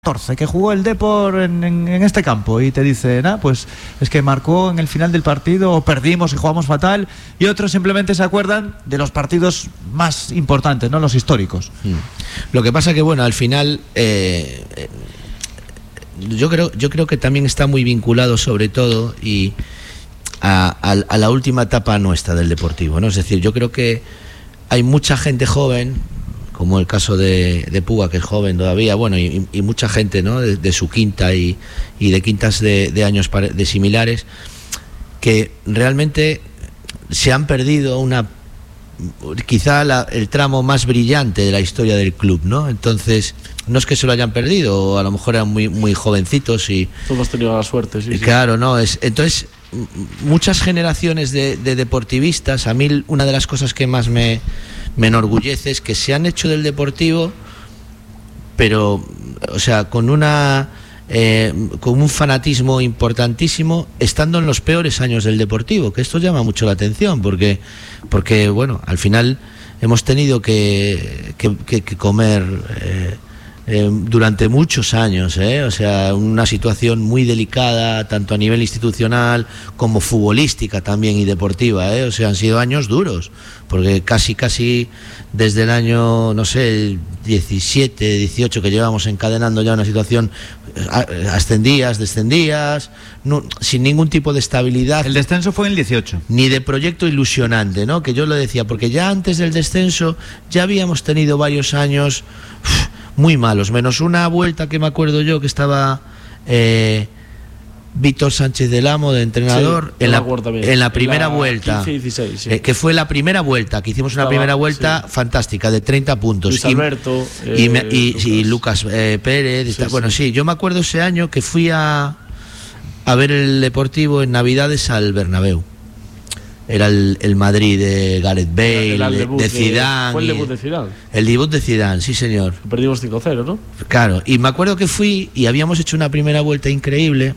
14 que jugó el Depor en este campo y te dice, pues es que marcó en el final del partido o perdimos y jugamos fatal, y otros simplemente se acuerdan de los partidos más importantes, ¿no? Los históricos. Lo que pasa que, bueno, al final yo creo que también está muy vinculado sobre todo y a la última etapa nuestra del Deportivo, ¿no? Es decir, yo creo que hay mucha gente joven, como el caso de Puga, que es joven todavía, bueno, y mucha gente, ¿no? de su quinta y de quintas de años de similares, que realmente se han perdido quizá el tramo más brillante de la historia del club, ¿no? Entonces, no es que se lo hayan perdido, o a lo mejor eran muy, muy jovencitos y... Todos hemos tenido la suerte, sí. Claro, no, entonces, muchas generaciones de deportivistas, a mí una de las cosas que más me enorgullece es que se han hecho del Deportivo, pero, o sea, con un fanatismo importantísimo, estando en los peores años del Deportivo, que esto llama mucho la atención, porque bueno, al final hemos tenido que comer durante muchos años, o sea, una situación muy delicada, tanto a nivel institucional como futbolística también y deportiva, o sea, han sido años duros, porque casi desde el año, no sé, 17, 18 que llevamos encadenando ya una situación, ascendías, descendías, no, sin ningún tipo de estabilidad. El descenso fue en el 18. Ni de proyecto ilusionante, ¿no? Que yo lo decía, porque ya antes del descenso ya habíamos tenido varios años muy malos, menos una vuelta que me acuerdo yo que estaba Víctor Sánchez del Amo de entrenador, sí, en la primera vuelta, 15-16, sí. Que fue la primera vuelta, que hicimos una primera vuelta fantástica de 30 puntos. Luis Alberto, y Lucas Pérez, bueno, sí, yo me acuerdo ese año que fui a ver el Deportivo en Navidades al Bernabéu. Era el Madrid de Gareth Bale, de Zidane. ¿Fue el debut de Zidane? El debut de Zidane, sí señor. Perdimos 5-0, ¿no? Claro, y me acuerdo que fui y habíamos hecho una primera vuelta increíble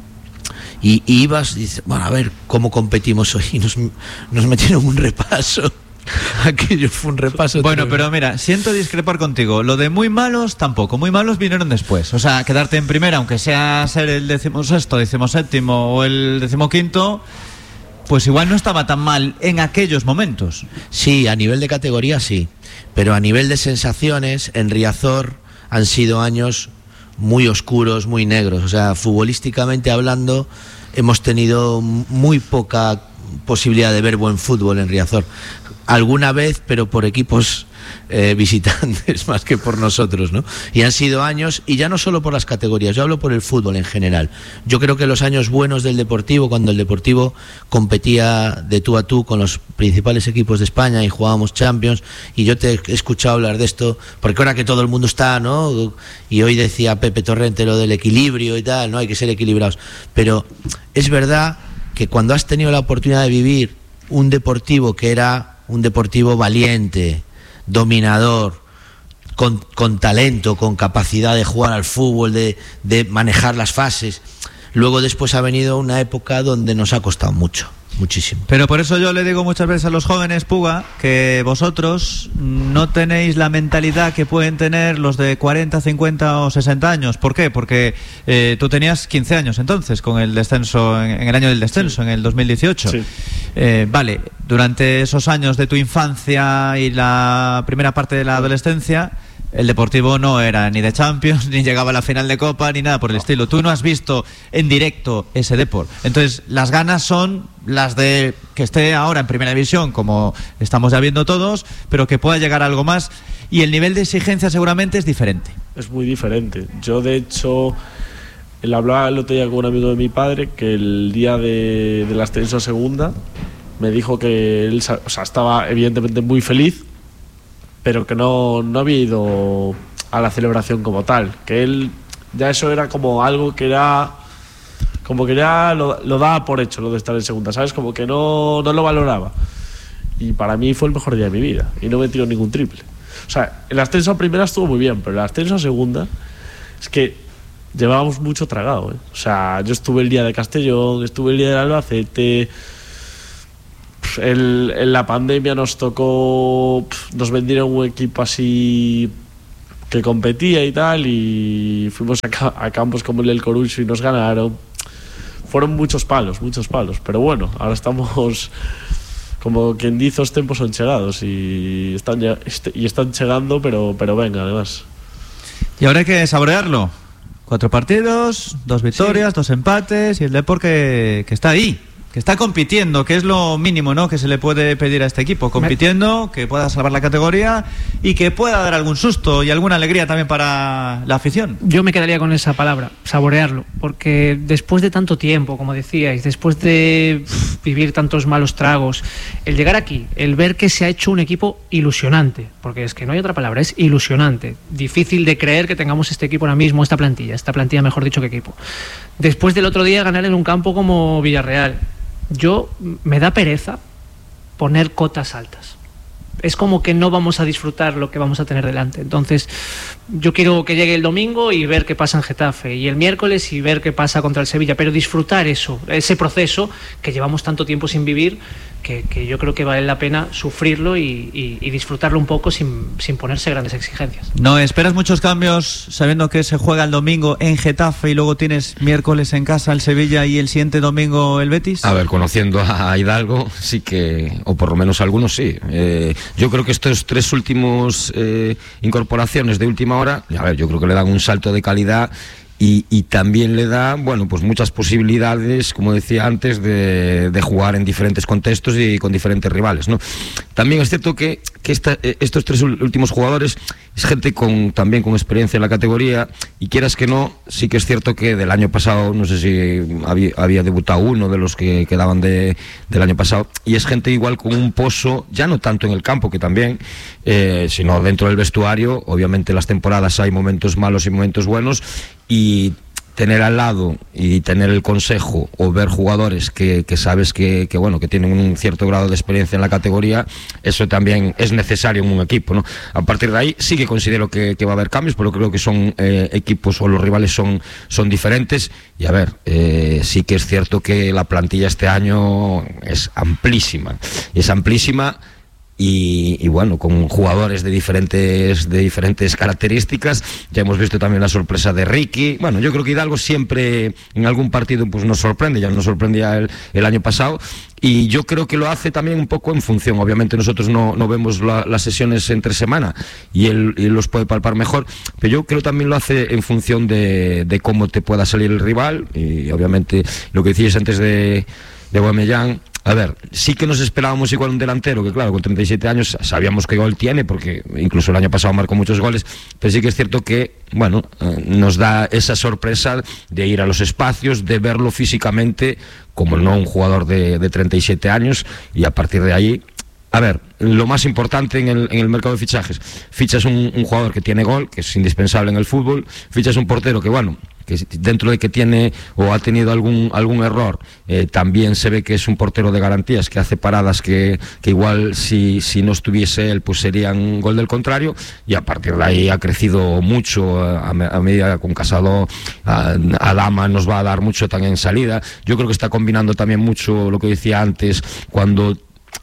y ibas y dices, bueno, a ver cómo competimos hoy, y nos metieron un repaso. Aquello fue un repaso. Bueno, pero mira, siento discrepar contigo. Lo de muy malos tampoco. Muy malos vinieron después. O sea, quedarte en primera, aunque sea ser el 16º, 17º o el 15º, pues igual no estaba tan mal en aquellos momentos. Sí, a nivel de categoría sí, pero a nivel de sensaciones, en Riazor han sido años muy oscuros, muy negros. O sea, futbolísticamente hablando, hemos tenido muy poca posibilidad de ver buen fútbol en Riazor. Alguna vez, pero por equipos visitantes más que por nosotros, ¿no? Y han sido años, y ya no solo por las categorías, yo hablo por el fútbol en general. Yo creo que los años buenos del Deportivo, cuando el Deportivo competía de tú a tú con los principales equipos de España y jugábamos Champions, y yo te he escuchado hablar de esto, porque ahora que todo el mundo está, ¿no? Y hoy decía Pepe Torrente lo del equilibrio y tal, ¿no? Hay que ser equilibrados. Pero es verdad que cuando has tenido la oportunidad de vivir un Deportivo que era un Deportivo valiente, dominador, con talento, con capacidad de jugar al fútbol, de manejar las fases, luego después ha venido una época donde nos ha costado muchísimo. Pero por eso yo le digo muchas veces a los jóvenes, Puga, que vosotros no tenéis la mentalidad que pueden tener los de 40, 50 o 60 años. ¿Por qué? Porque tú tenías 15 años entonces, con el descenso, en el año del descenso, sí, en el 2018. Sí. Vale, durante esos años de tu infancia y la primera parte de la adolescencia, el Deportivo no era ni de Champions, ni llegaba a la final de Copa, ni nada por el estilo. Tú no has visto en directo ese Depor. Entonces, las ganas son las de que esté ahora en Primera División, como estamos ya viendo todos, pero que pueda llegar a algo más. Y el nivel de exigencia seguramente es diferente. Es muy diferente. Yo, de hecho, hablaba el otro día con un amigo de mi padre, que el día del ascenso a segunda me dijo que él, o sea, estaba evidentemente muy feliz, pero que no había ido a la celebración como tal, que él ya eso era como algo que era como que ya lo daba por hecho, lo de estar en segunda, ¿sabes? Como que no lo valoraba, y para mí fue el mejor día de mi vida y no me tiró ningún triple. O sea, el ascenso a primera estuvo muy bien, pero el ascenso a segunda es que llevábamos mucho tragado, ¿eh? O sea, yo estuve el día de Castellón, estuve el día del Albacete. En la pandemia nos tocó, nos vendieron un equipo así competía y tal, y fuimos a campos como el Corucho y nos ganaron. Fueron muchos palos, pero bueno, ahora estamos, como quien dice, los tiempos son chegados y están llegando, pero venga, además. Y ahora hay que saborearlo. 4 partidos, 2 victorias, 2 empates y el Depor que está ahí, que está compitiendo, que es lo mínimo, ¿no?, que se le puede pedir a este equipo, compitiendo, que pueda salvar la categoría y que pueda dar algún susto y alguna alegría también para la afición. Yo me quedaría con esa palabra, saborearlo, porque después de tanto tiempo, como decíais, después de vivir tantos malos tragos, el llegar aquí, el ver que se ha hecho un equipo ilusionante, porque es que no hay otra palabra, es ilusionante, difícil de creer que tengamos este equipo ahora mismo, esta plantilla mejor dicho que equipo, después del otro día ganar en un campo como Villarreal. Me da pereza poner cotas altas. Es como que no vamos a disfrutar lo que vamos a tener delante. Entonces, yo quiero que llegue el domingo y ver qué pasa en Getafe, y el miércoles y ver qué pasa contra el Sevilla, pero disfrutar ese proceso que llevamos tanto tiempo sin vivir, que yo creo que vale la pena sufrirlo y disfrutarlo un poco sin ponerse grandes exigencias. ¿No esperas muchos cambios sabiendo que se juega el domingo en Getafe y luego tienes miércoles en casa el Sevilla y el siguiente domingo el Betis? A ver, conociendo a Hidalgo, sí que, o por lo menos algunos sí. Yo creo que estos 3 últimos incorporaciones de última hora, a ver, yo creo que le dan un salto de calidad. Y también le da, bueno, pues muchas posibilidades, como decía antes, de jugar en diferentes contextos y con diferentes rivales, ¿no? También es cierto que estos 3 últimos jugadores es gente también con experiencia en la categoría, y quieras que no, sí que es cierto que del año pasado, no sé si había debutado uno de los que quedaban del año pasado, y es gente igual con un pozo, ya no tanto en el campo, que también, sino dentro del vestuario. Obviamente las temporadas hay momentos malos y momentos buenos, y tener al lado y tener el consejo o ver jugadores que sabes que bueno, que tienen un cierto grado de experiencia en la categoría, eso también es necesario en un equipo, ¿no? A partir de ahí sí que considero que va a haber cambios, pero creo que son equipos, o los rivales son diferentes. Y a ver, sí que es cierto que la plantilla este año es amplísima. Y bueno, con jugadores de diferentes características. Ya hemos visto también la sorpresa de Ricky. Bueno, yo creo que Hidalgo siempre en algún partido pues nos sorprende, ya nos sorprendía el año pasado, y yo creo que lo hace también un poco en función. Obviamente nosotros no vemos las sesiones entre semana y él los puede palpar mejor, pero yo creo que también lo hace en función de cómo te pueda salir el rival. Y obviamente lo que decías antes de Aubameyang, a ver, sí que nos esperábamos igual un delantero, que claro, con 37 años sabíamos qué gol tiene, porque incluso el año pasado marcó muchos goles, pero sí que es cierto que, bueno, nos da esa sorpresa de ir a los espacios, de verlo físicamente, como no un jugador de 37 años, y a partir de ahí, a ver, lo más importante en el mercado de fichajes, fichas un jugador que tiene gol, que es indispensable en el fútbol, fichas un portero que, bueno, que dentro de que tiene o ha tenido algún error, también se ve que es un portero de garantías, que hace paradas que igual si no estuviese él pues serían gol del contrario, y a partir de ahí ha crecido mucho a medida con Casado. Adama nos va a dar mucho también en salida. Yo creo que está combinando también mucho lo que decía antes, cuando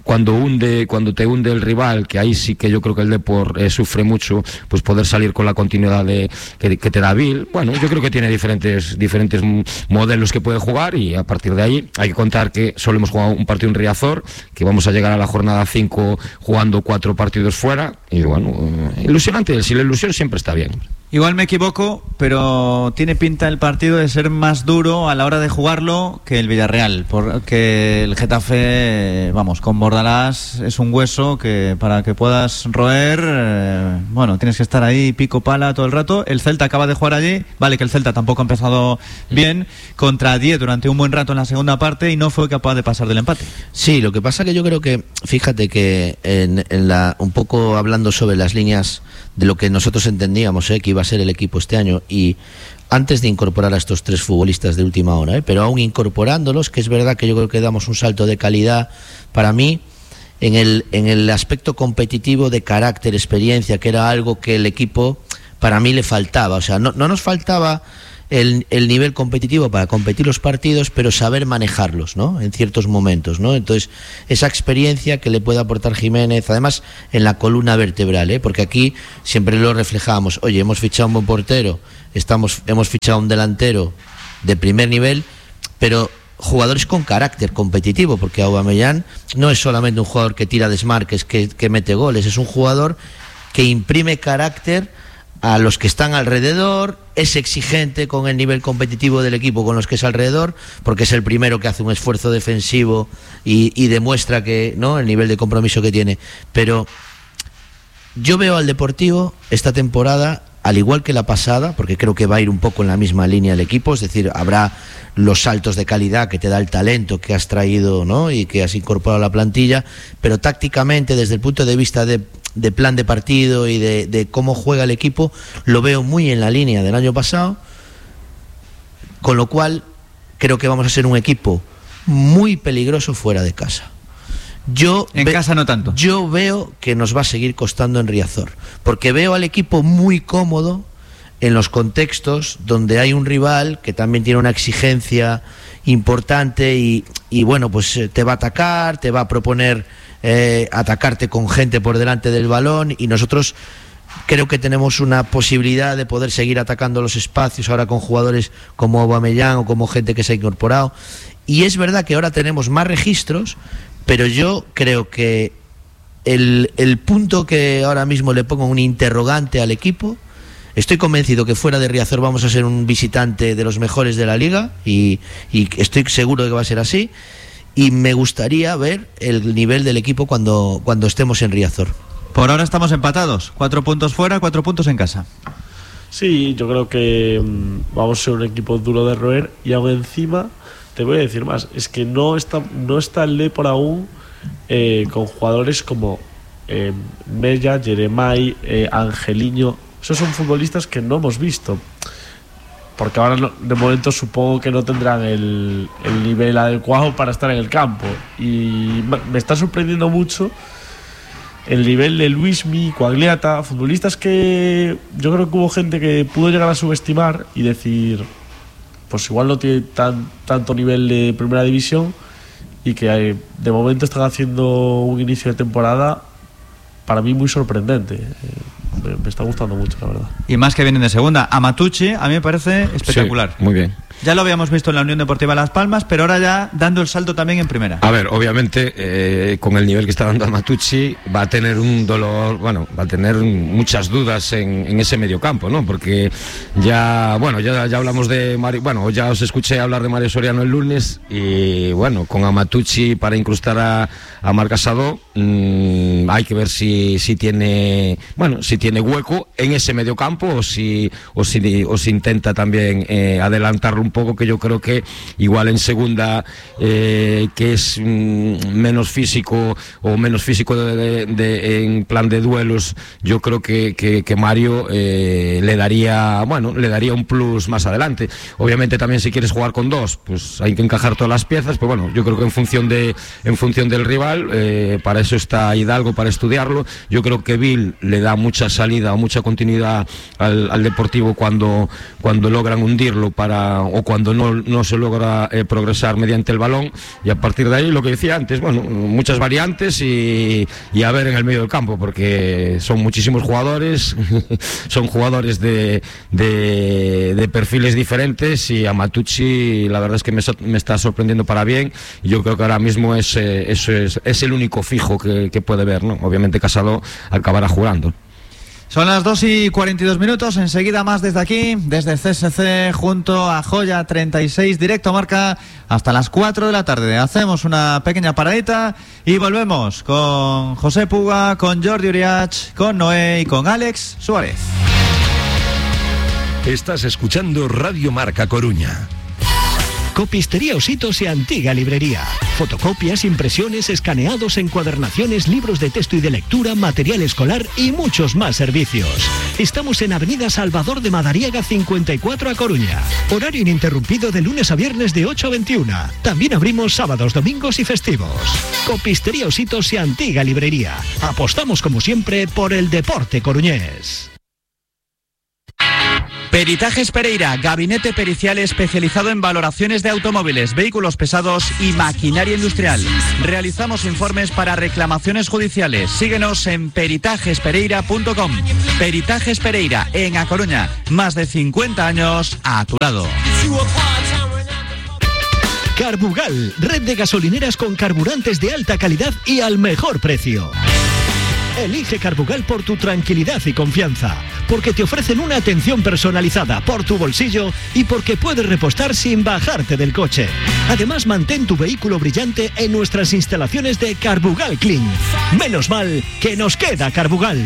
te hunde el rival, que ahí sí que yo creo que el Depor sufre mucho, pues poder salir con la continuidad que te da Bill. Bueno, yo creo que tiene diferentes modelos que puede jugar, y a partir de ahí hay que contar que solo hemos jugado un partido en Riazor, que vamos a llegar a la jornada 5 jugando 4 partidos fuera, y bueno, ilusionante. Si la ilusión siempre está bien. Igual me equivoco, pero tiene pinta el partido de ser más duro a la hora de jugarlo que el Villarreal, porque el Getafe, vamos, con Bordalás es un hueso que para que puedas roer, bueno, tienes que estar ahí pico pala todo el rato. El Celta acaba de jugar allí, vale que el Celta tampoco ha empezado bien, contra 10 durante un buen rato en la segunda parte y no fue capaz de pasar del empate. Sí, lo que pasa que yo creo que, fíjate que un poco hablando sobre las líneas de lo que nosotros entendíamos, que iba a ser el equipo este año, y antes de incorporar a estos 3 futbolistas de última hora, pero aún incorporándolos, que es verdad que yo creo que damos un salto de calidad para mí en el aspecto competitivo, de carácter, experiencia, que era algo que el equipo para mí le faltaba. O sea, no nos faltaba el nivel competitivo para competir los partidos, pero saber manejarlos, ¿no? En ciertos momentos, ¿no? Entonces, esa experiencia que le puede aportar Jiménez, además en la columna vertebral, porque aquí siempre lo reflejamos. Oye, hemos fichado un buen portero, hemos fichado un delantero de primer nivel, pero jugadores con carácter competitivo, porque Aubameyang no es solamente un jugador que tira desmarques, que mete goles, es un jugador que imprime carácter a los que están alrededor, es exigente con el nivel competitivo del equipo con los que es alrededor, porque es el primero que hace un esfuerzo defensivo y demuestra que, ¿no?, el nivel de compromiso que tiene. Pero yo veo al Deportivo esta temporada, al igual que la pasada, porque creo que va a ir un poco en la misma línea el equipo, es decir, habrá los saltos de calidad que te da el talento que has traído, ¿no?, y que has incorporado a la plantilla, pero tácticamente, desde el punto de vista de plan de partido y de cómo juega el equipo, lo veo muy en la línea del año pasado, con lo cual creo que vamos a ser un equipo muy peligroso fuera de casa. En casa no tanto. Yo veo que nos va a seguir costando en Riazor, porque veo al equipo muy cómodo en los contextos donde hay un rival que también tiene una exigencia importante y bueno, pues te va a atacar, te va a proponer atacarte con gente por delante del balón, y nosotros creo que tenemos una posibilidad de poder seguir atacando los espacios ahora con jugadores como Aubameyang o como gente que se ha incorporado. Y es verdad que ahora tenemos más registros, pero yo creo que el punto que ahora mismo le pongo un interrogante al equipo, estoy convencido que fuera de Riazor vamos a ser un visitante de los mejores de la liga y estoy seguro de que va a ser así, y me gustaría ver el nivel del equipo cuando estemos en Riazor. Por ahora estamos empatados, 4 puntos fuera, 4 puntos en casa. Sí, yo creo que vamos a ser un equipo duro de roer, y aún encima te voy a decir más, es que no está el Depor aún con jugadores como Mella, Jeremai, Angeliño. Esos son futbolistas que no hemos visto, porque ahora de momento supongo que no tendrán el nivel adecuado para estar en el campo, y me está sorprendiendo mucho el nivel de Luismi, Coagliata, futbolistas que yo creo que hubo gente que pudo llegar a subestimar y decir, pues igual no tiene tanto nivel de primera división, y que de momento están haciendo un inicio de temporada para mí muy sorprendente. Me está gustando mucho, la verdad. Y más que vienen de segunda. Amatucci a mí me parece espectacular. Sí, muy bien. Ya lo habíamos visto en la Unión Deportiva Las Palmas, pero ahora ya dando el salto también en primera. A ver, obviamente, con el nivel que está dando Amatucci, va a tener un dolor, bueno, va a tener muchas dudas en ese mediocampo, ¿no? Porque ya hablamos de Mario, bueno, ya os escuché hablar de Mario Soriano el lunes, y bueno, con Amatucci para incrustar a Marc Casado, hay que ver si tiene hueco en ese mediocampo o si intenta también adelantarlo un poco, que yo creo que igual en segunda, que es menos físico en plan de duelos, yo creo que Mario le daría un plus más adelante. Obviamente también si quieres jugar con dos, pues hay que encajar todas las piezas, pero bueno, yo creo que en función del rival, para eso está Hidalgo, para estudiarlo. Yo creo que Bill le da mucha salida o mucha continuidad al Deportivo cuando logran hundirlo o cuando no se logra progresar mediante el balón, y a partir de ahí, lo que decía antes, bueno, muchas variantes y a ver en el medio del campo, porque son muchísimos jugadores son jugadores de perfiles diferentes, y Amatucci la verdad es que me está sorprendiendo para bien, y yo creo que ahora mismo es el único fijo que puede ver, ¿no? Obviamente Casado acabará jugando. Son las 2:42, enseguida más desde aquí, desde CSC, junto a Joya 36, directo Marca, hasta las 4 de la tarde. Hacemos una pequeña paradita y volvemos con José Puga, con Jordi Uriach, con Noé y con Alex Suárez. Estás escuchando Radio Marca Coruña. Copistería Ositos y Antiga Librería. Fotocopias, impresiones, escaneados, encuadernaciones, libros de texto y de lectura, material escolar y muchos más servicios. Estamos en Avenida Salvador de Madariaga 54 a Coruña. Horario ininterrumpido de lunes a viernes de 8 a 21. También abrimos sábados, domingos y festivos. Copistería Ositos y Antiga Librería. Apostamos como siempre por el deporte coruñés. Peritajes Pereira, gabinete pericial especializado en valoraciones de automóviles, vehículos pesados y maquinaria industrial. Realizamos informes para reclamaciones judiciales. Síguenos en peritajespereira.com. Peritajes Pereira, en A Coruña. Más de 50 años a tu lado. Carbugal, red de gasolineras con carburantes de alta calidad y al mejor precio. Elige Carbugal por tu tranquilidad y confianza, porque te ofrecen una atención personalizada por tu bolsillo y porque puedes repostar sin bajarte del coche. Además, mantén tu vehículo brillante en nuestras instalaciones de Carbugal Clean. Menos mal que nos queda Carbugal.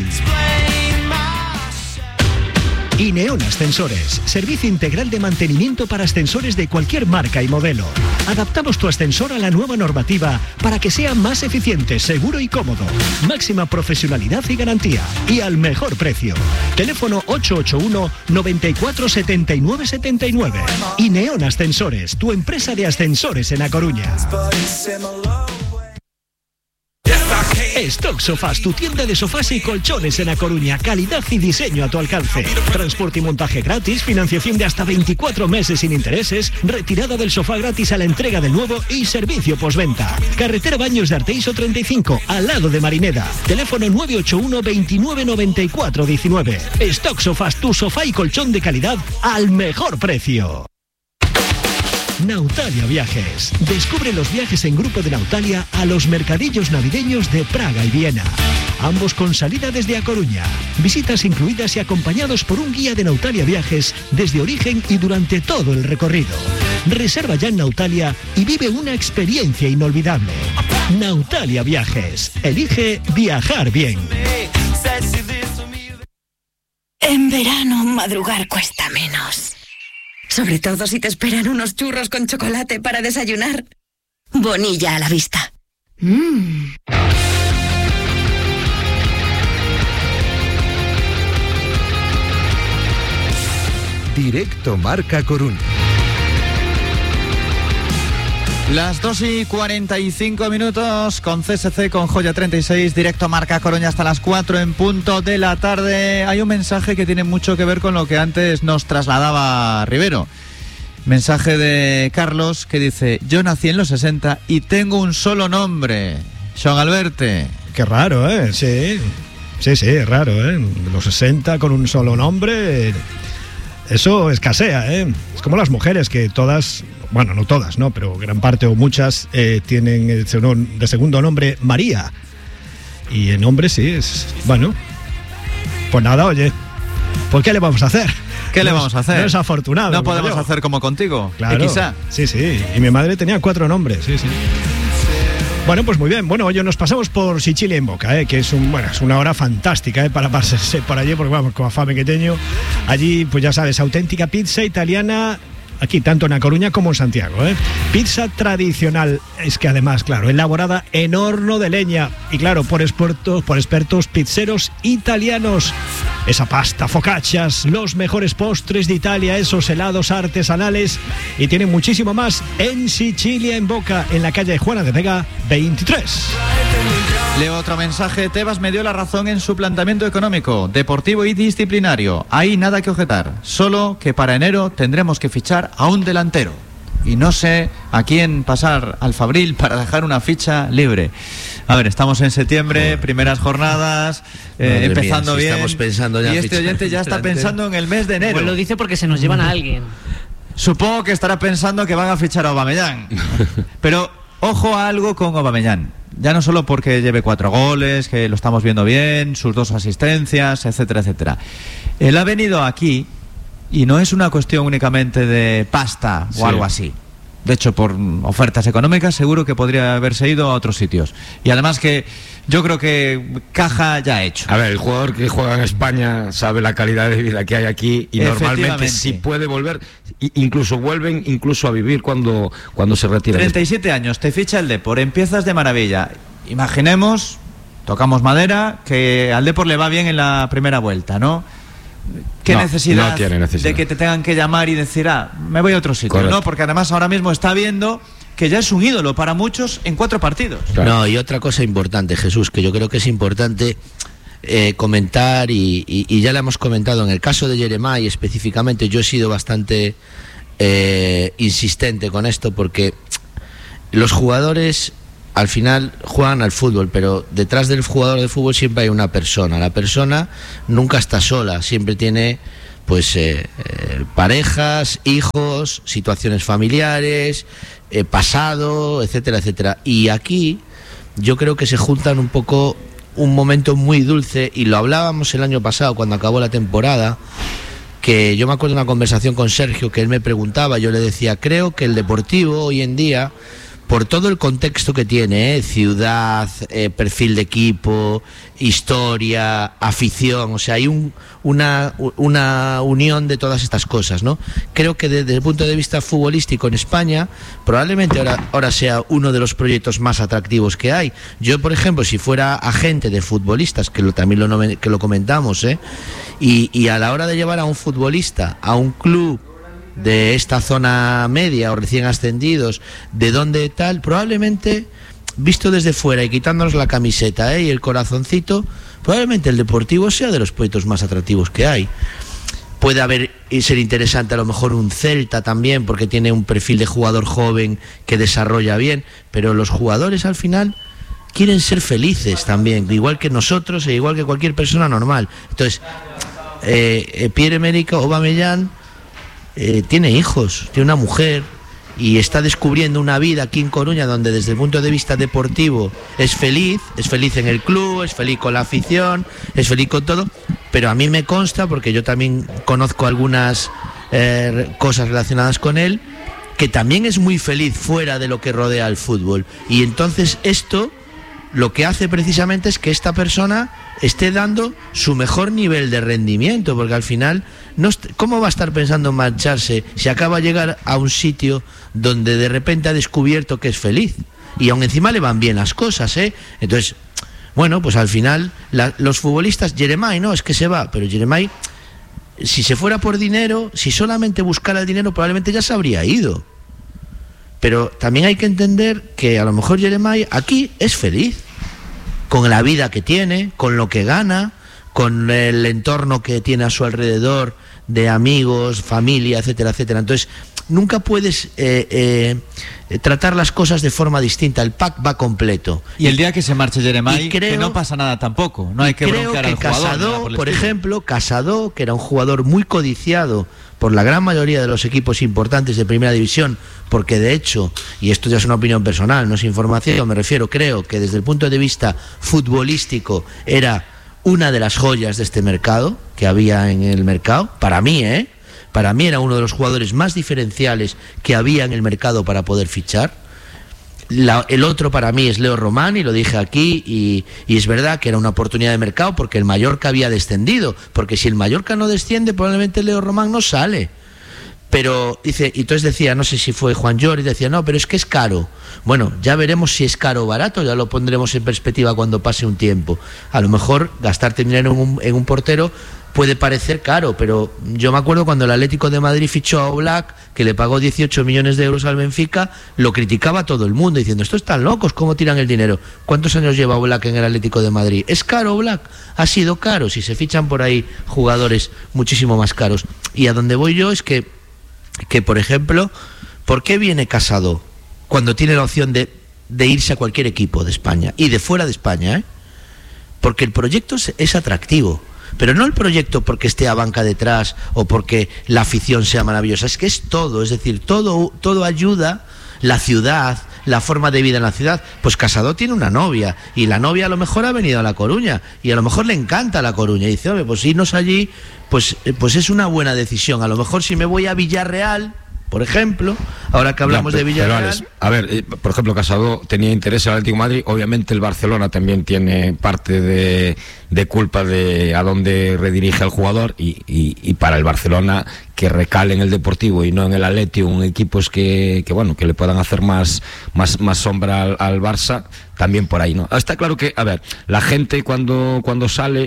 Ineon Ascensores, servicio integral de mantenimiento para ascensores de cualquier marca y modelo. Adaptamos tu ascensor a la nueva normativa para que sea más eficiente, seguro y cómodo. Máxima profesionalidad y garantía. Y al mejor precio. Teléfono 881 94 79 79. Ineon Ascensores, tu empresa de ascensores en A Coruña. Stock Sofás, tu tienda de sofás y colchones en A Coruña. Calidad y diseño a tu alcance. Transporte y montaje gratis, financiación de hasta 24 meses sin intereses, retirada del sofá gratis a la entrega del nuevo y servicio postventa. Carretera Baños de Arteiso 35, al lado de Marineda. Teléfono 981 29 94 19. Stock Sofás, tu sofá y colchón de calidad al mejor precio. Nautalia Viajes. Descubre los viajes en grupo de Nautalia a los mercadillos navideños de Praga y Viena. Ambos con salida desde A Coruña. Visitas incluidas y acompañados por un guía de Nautalia Viajes desde origen y durante todo el recorrido. Reserva ya en Nautalia y vive una experiencia inolvidable. Nautalia Viajes. Elige viajar bien. En verano madrugar cuesta menos. Sobre todo si te esperan unos churros con chocolate para desayunar. Bonilla a la vista. Directo Marca Coruña. Las 2:45 con CSC, con Joya 36, directo Marca Coruña hasta las 4 en punto de la tarde. Hay un mensaje que tiene mucho que ver con lo que antes nos trasladaba Rivero. Mensaje de Carlos que dice: yo nací en los 60 y tengo un solo nombre, Joan Alberte. Qué raro, ¿eh? Sí, es raro, ¿eh? Los 60 con un solo nombre, eso escasea, ¿eh? Es como las mujeres que todas... Bueno, no todas, ¿no? Pero gran parte o muchas tienen de segundo nombre María. Y el nombre sí es... Bueno, pues nada, oye, ¿por qué le vamos a hacer? ¿Qué le vamos a hacer? No es afortunado. No podemos hacer como contigo. Claro. Quizá. Sí. Y mi madre tenía 4 nombres, sí. Bueno, pues muy bien. Bueno, hoy nos pasamos por Sicilia en Boca, que es una hora fantástica para pasarse por allí, porque vamos, con afame que teño. Allí, pues ya sabes, auténtica pizza italiana. Aquí, tanto en A Coruña como en Santiago, Pizza tradicional, es que además, claro, elaborada en horno de leña y claro, por expertos pizzeros italianos. Esa pasta, focaccias, los mejores postres de Italia, esos helados artesanales y tienen muchísimo más en Sicilia en Boca, en la calle Juana de Vega 23. Leo otro mensaje. Tebas me dio la razón en su planteamiento económico, deportivo y disciplinario. Hay nada que objetar, solo que para enero tendremos que fichar a un delantero y no sé a quién pasar al Fabril para dejar una ficha libre. A ver, estamos en septiembre, primeras jornadas, empezando bien. Estamos pensando ya y este oyente ya está pensando en el mes de enero. Pues lo dice porque se nos llevan a alguien. Supongo que estará pensando que van a fichar a Aubameyang. Pero ojo a algo con Aubameyang. Ya no solo porque lleve 4 goles, que lo estamos viendo bien, sus 2 asistencias, etcétera, etcétera. Él ha venido aquí y no es una cuestión únicamente de pasta o algo así. De hecho, por ofertas económicas seguro que podría haberse ido a otros sitios. Y además que yo creo que caja ya ha hecho. A ver, el jugador que juega en España sabe la calidad de vida que hay aquí y normalmente si puede volver, incluso vuelven a vivir cuando se retiran. 37 años, te ficha el Depor, empiezas de maravilla. Imaginemos, tocamos madera, que al Depor le va bien en la primera vuelta, ¿no? ¿Qué necesidad, no tiene necesidad de que te tengan que llamar y decir, me voy a otro sitio? Correcto. No, porque además ahora mismo está viendo que ya es un ídolo para muchos en 4 partidos. Claro. No, y otra cosa importante, Jesús, que yo creo que es importante comentar, y ya lo hemos comentado, en el caso de Jeremai específicamente, yo he sido bastante insistente con esto, porque los jugadores al final juegan al fútbol, pero detrás del jugador de fútbol siempre hay una persona. La persona nunca está sola, siempre tiene pues parejas, hijos, situaciones familiares, pasado, etcétera, etcétera. Y aquí yo creo que se juntan un poco un momento muy dulce, y lo hablábamos el año pasado cuando acabó la temporada, que yo me acuerdo de una conversación con Sergio que él me preguntaba, yo le decía, creo que el Deportivo hoy en día, por todo el contexto que tiene, ciudad, perfil de equipo, historia, afición, o sea, hay una unión de todas estas cosas, ¿no? Creo que desde el punto de vista futbolístico en España, probablemente ahora sea uno de los proyectos más atractivos que hay. Yo, por ejemplo, si fuera agente de futbolistas, que lo comentamos, y a la hora de llevar a un futbolista a un club de esta zona media o recién ascendidos, de donde tal, probablemente, visto desde fuera y quitándonos la camiseta y el corazoncito, probablemente el Deportivo sea de los proyectos más atractivos que hay. Puede ser interesante a lo mejor un Celta también, porque tiene un perfil de jugador joven que desarrolla bien, pero los jugadores al final quieren ser felices también, igual que nosotros e igual que cualquier persona normal. Entonces, Pierre-Emerick Aubameyang tiene hijos, tiene una mujer, y está descubriendo una vida aquí en Coruña donde desde el punto de vista deportivo es feliz en el club, es feliz con la afición, es feliz con todo, pero a mí me consta, porque yo también conozco algunas cosas relacionadas con él, que también es muy feliz fuera de lo que rodea el fútbol, y entonces esto lo que hace precisamente es que esta persona esté dando su mejor nivel de rendimiento, porque al final, ¿cómo va a estar pensando en marcharse si acaba de llegar a un sitio donde de repente ha descubierto que es feliz? Y aún encima le van bien las cosas, Entonces, bueno, pues al final, los futbolistas, Jeremai, no, es que se va, pero Jeremai, si se fuera por dinero, si solamente buscara el dinero, probablemente ya se habría ido. Pero también hay que entender que a lo mejor Jeremai aquí es feliz, con la vida que tiene, con lo que gana, con el entorno que tiene a su alrededor de amigos, familia, etcétera, etcétera. Entonces, nunca puedes tratar las cosas de forma distinta. El pack va completo. Y el día que se marche Jeremai, que no pasa nada tampoco. No hay que broncear al jugador. Casado, por ejemplo, Casado, que era un jugador muy codiciado por la gran mayoría de los equipos importantes de Primera División, porque de hecho, y esto ya es una opinión personal, no es información, me refiero, creo que desde el punto de vista futbolístico era una de las joyas de este mercado que había en el mercado, para mí, Para mí era uno de los jugadores más diferenciales que había en el mercado para poder fichar. El otro para mí es Leo Román, y lo dije aquí, y es verdad que era una oportunidad de mercado porque el Mallorca había descendido, porque si el Mallorca no desciende, probablemente Leo Román no sale. Pero dice, y entonces decía, no sé si fue Juan Llori, decía, no, pero es que es caro. Bueno, ya veremos si es caro o barato, ya lo pondremos en perspectiva cuando pase un tiempo. A lo mejor gastarte dinero en un portero puede parecer caro, pero yo me acuerdo cuando el Atlético de Madrid fichó a Oblak, que le pagó 18 millones de euros al Benfica, lo criticaba todo el mundo diciendo, estos están locos, ¿cómo tiran el dinero? ¿Cuántos años lleva Oblak en el Atlético de Madrid? ¿Es caro Oblak? Ha sido caro, si se fichan por ahí jugadores muchísimo más caros. Y a donde voy yo es que por ejemplo, ¿por qué viene Casado cuando tiene la opción de irse a cualquier equipo de España y de fuera de España? Porque el proyecto es atractivo. Pero no el proyecto porque esté a banca detrás o porque la afición sea maravillosa, es que es todo, es decir, todo ayuda, la ciudad, la forma de vida en la ciudad. Pues Casado tiene una novia, y la novia a lo mejor ha venido a La Coruña, y a lo mejor le encanta La Coruña, y dice, oye, pues irnos allí, pues es una buena decisión. A lo mejor si me voy a Villarreal, por ejemplo, ahora que hablamos de Villarreal... Alex, a ver, por ejemplo, Casado tenía interés en el Atlético de Madrid, obviamente el Barcelona también tiene parte de culpa de a dónde redirige al jugador, y para el Barcelona que recale en el Deportivo y no en el Atlético, un equipos que le puedan hacer más sombra al Barça, también por ahí, ¿no? Está claro que, a ver, la gente cuando sale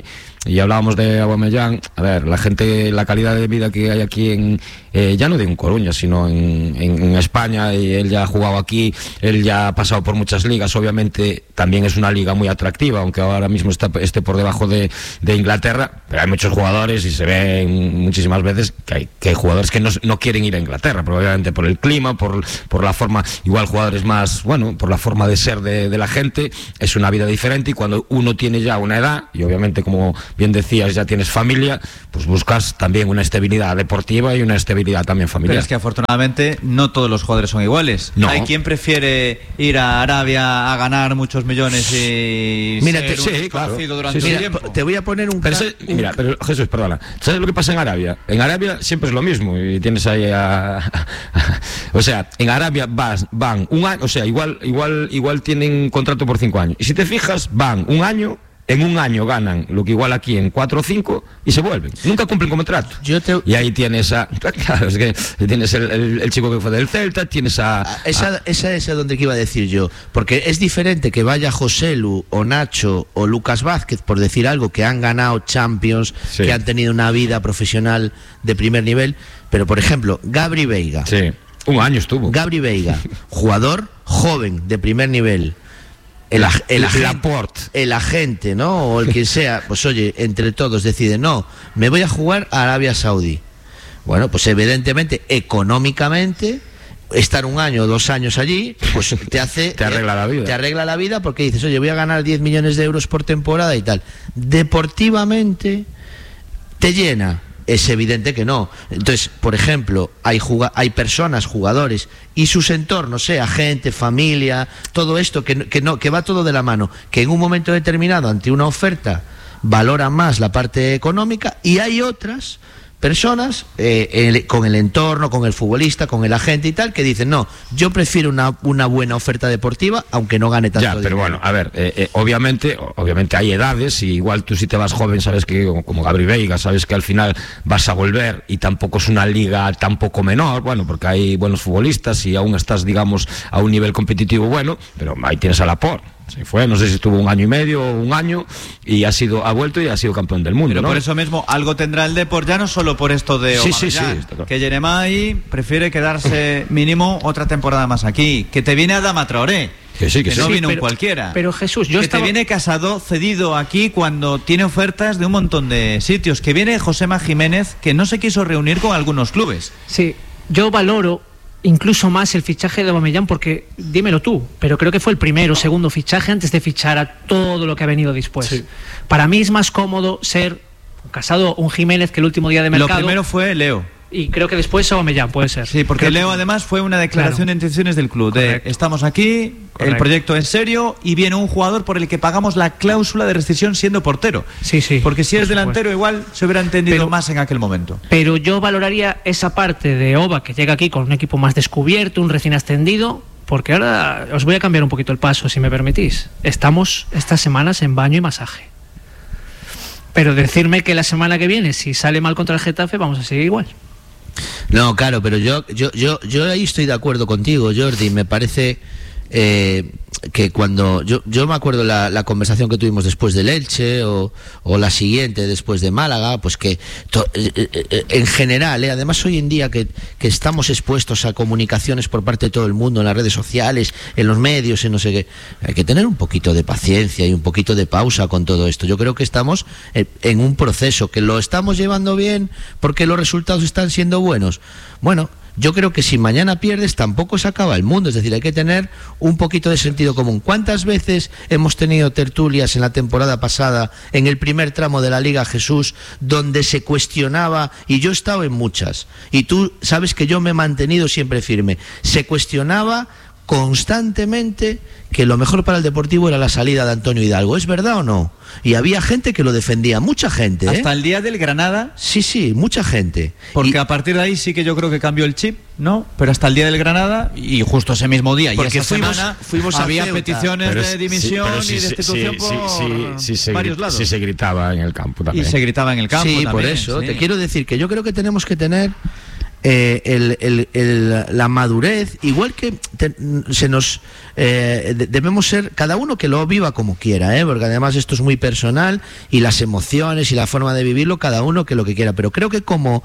y hablábamos de Aubameyang, a ver, la gente, la calidad de vida que hay aquí en ya no digo en Coruña, sino en España, y él ya ha jugado aquí, él ya ha pasado por muchas ligas, obviamente también es una liga muy atractiva, aunque ahora mismo esté por debajo de Inglaterra, pero hay muchos jugadores y se ven muchísimas veces que hay jugadores que no quieren ir a Inglaterra, probablemente por el clima, por la forma, igual jugadores más, bueno, por la forma de ser de la gente, es una vida diferente, y cuando uno tiene ya una edad, y obviamente como bien decías ya tienes familia, pues buscas también una estabilidad deportiva y una estabilidad también familiar. Pero es que afortunadamente no todos los jugadores son iguales. No. Hay quien prefiere ir a Arabia a ganar muchos millones y Mira, ser sí, claro. Durante Mira, tiempo. te voy a poner un... Pero Jesús, perdona, ¿sabes lo que pasa en Arabia? En Arabia siempre es lo mismo, y tienes ahí o sea, en Arabia van un año, o sea, igual tienen contrato por 5 años, y si te fijas, van un año, en un año ganan lo que igual aquí en 4 o 5 y se vuelven, nunca cumplen contrato. Y ahí tienes claro, es que tienes el chico que fue del Celta, tienes esa es a donde que iba a decir yo, porque es diferente que vaya Joselu o Nacho o Lucas Vázquez, por decir algo, que han ganado Champions, sí, que han tenido una vida profesional de primer nivel, pero por ejemplo, Gabri Veiga. Sí, un año estuvo. Gabri Veiga, jugador joven de primer nivel. El agente, ¿no? O el que sea, pues oye, entre todos decide, no, me voy a jugar a Arabia Saudí. Bueno, pues evidentemente, económicamente, estar 1 año o 2 años allí, pues te arregla la vida. Te arregla la vida, porque dices, oye, voy a ganar 10 millones de euros por temporada y tal. Deportivamente, te llena. Es evidente que no. Entonces, por ejemplo, hay personas, jugadores y sus entornos, gente, familia, todo esto que va todo de la mano, que en un momento determinado, ante una oferta, valoran más la parte económica, y hay otras personas con el entorno, con el futbolista, con el agente y tal, que dicen, no, yo prefiero una buena oferta deportiva, aunque no gane tanto ya, pero dinero. bueno, a ver, obviamente hay edades, y igual tú si te vas joven sabes que, como Gabri Veiga, sabes que al final vas a volver, y tampoco es una liga tampoco menor, bueno, porque hay buenos futbolistas y aún estás, digamos, a un nivel competitivo bueno, pero ahí tienes a Laporte. Se fue, no sé si estuvo 1 año y medio o 1 año, y ha vuelto y ha sido campeón del mundo. Pero ¿no? por eso mismo algo tendrá el Depor, ya no solo por esto de Aubameyang, que Jeremai prefiere quedarse mínimo otra temporada más aquí, que te viene Adama Traoré, que no vino un cualquiera. Pero Jesús, te viene Casado cedido aquí cuando tiene ofertas de un montón de sitios, que viene Josema Jiménez, que no se quiso reunir con algunos clubes. Sí, yo valoro incluso más el fichaje de Aubameyang, porque dímelo tú, pero creo que fue el primero o segundo fichaje antes de fichar a todo lo que ha venido después. Sí. Para mí es más cómodo ser un Casado o un Jiménez que el último día de mercado. Lo primero fue Leo. Y creo que después Aubameyang puede ser. Sí, porque Leo además fue una declaración de intenciones del club. De estamos aquí, el proyecto es serio y viene un jugador por el que pagamos la cláusula de rescisión siendo portero. Sí. Porque si eres delantero igual se hubiera entendido más en aquel momento. Pero yo valoraría esa parte de Oba, que llega aquí con un equipo más descubierto, un recién ascendido, porque ahora os voy a cambiar un poquito el paso, si me permitís. Estamos estas semanas en baño y masaje. Pero decirme que la semana que viene, si sale mal contra el Getafe, vamos a seguir igual. No, claro, pero yo ahí estoy de acuerdo contigo, Jordi. Me parece que cuando yo me acuerdo la conversación que tuvimos después del Elche o la siguiente después de Málaga, pues que en general, además hoy en día que estamos expuestos a comunicaciones por parte de todo el mundo, en las redes sociales, en los medios, en no sé qué, hay que tener un poquito de paciencia y un poquito de pausa con todo esto. Yo creo que estamos en un proceso que lo estamos llevando bien porque los resultados están siendo buenos. Bueno, yo creo que si mañana pierdes tampoco se acaba el mundo, es decir, hay que tener un poquito de sentido común. ¿Cuántas veces hemos tenido tertulias en la temporada pasada, en el primer tramo de la Liga, Jesús, donde se cuestionaba, y yo he estado en muchas, y tú sabes que yo me he mantenido siempre firme, se cuestionaba constantemente que lo mejor para el Deportivo era la salida de Antonio Hidalgo? ¿Es verdad o no? Y había gente que lo defendía, mucha gente. Hasta el día del Granada. Sí, mucha gente. Porque a partir de ahí sí que yo creo que cambió el chip, ¿no? Pero hasta el día del Granada, y justo ese mismo día, y esa semana había peticiones de dimisión y de destitución por varios lados. Sí se gritaba en el campo también. Y se gritaba en el campo también. Por eso, te quiero decir que yo creo que tenemos que tener la madurez, igual que debemos ser cada uno que lo viva como quiera, porque además esto es muy personal, y las emociones y la forma de vivirlo, cada uno que lo que quiera, pero creo que como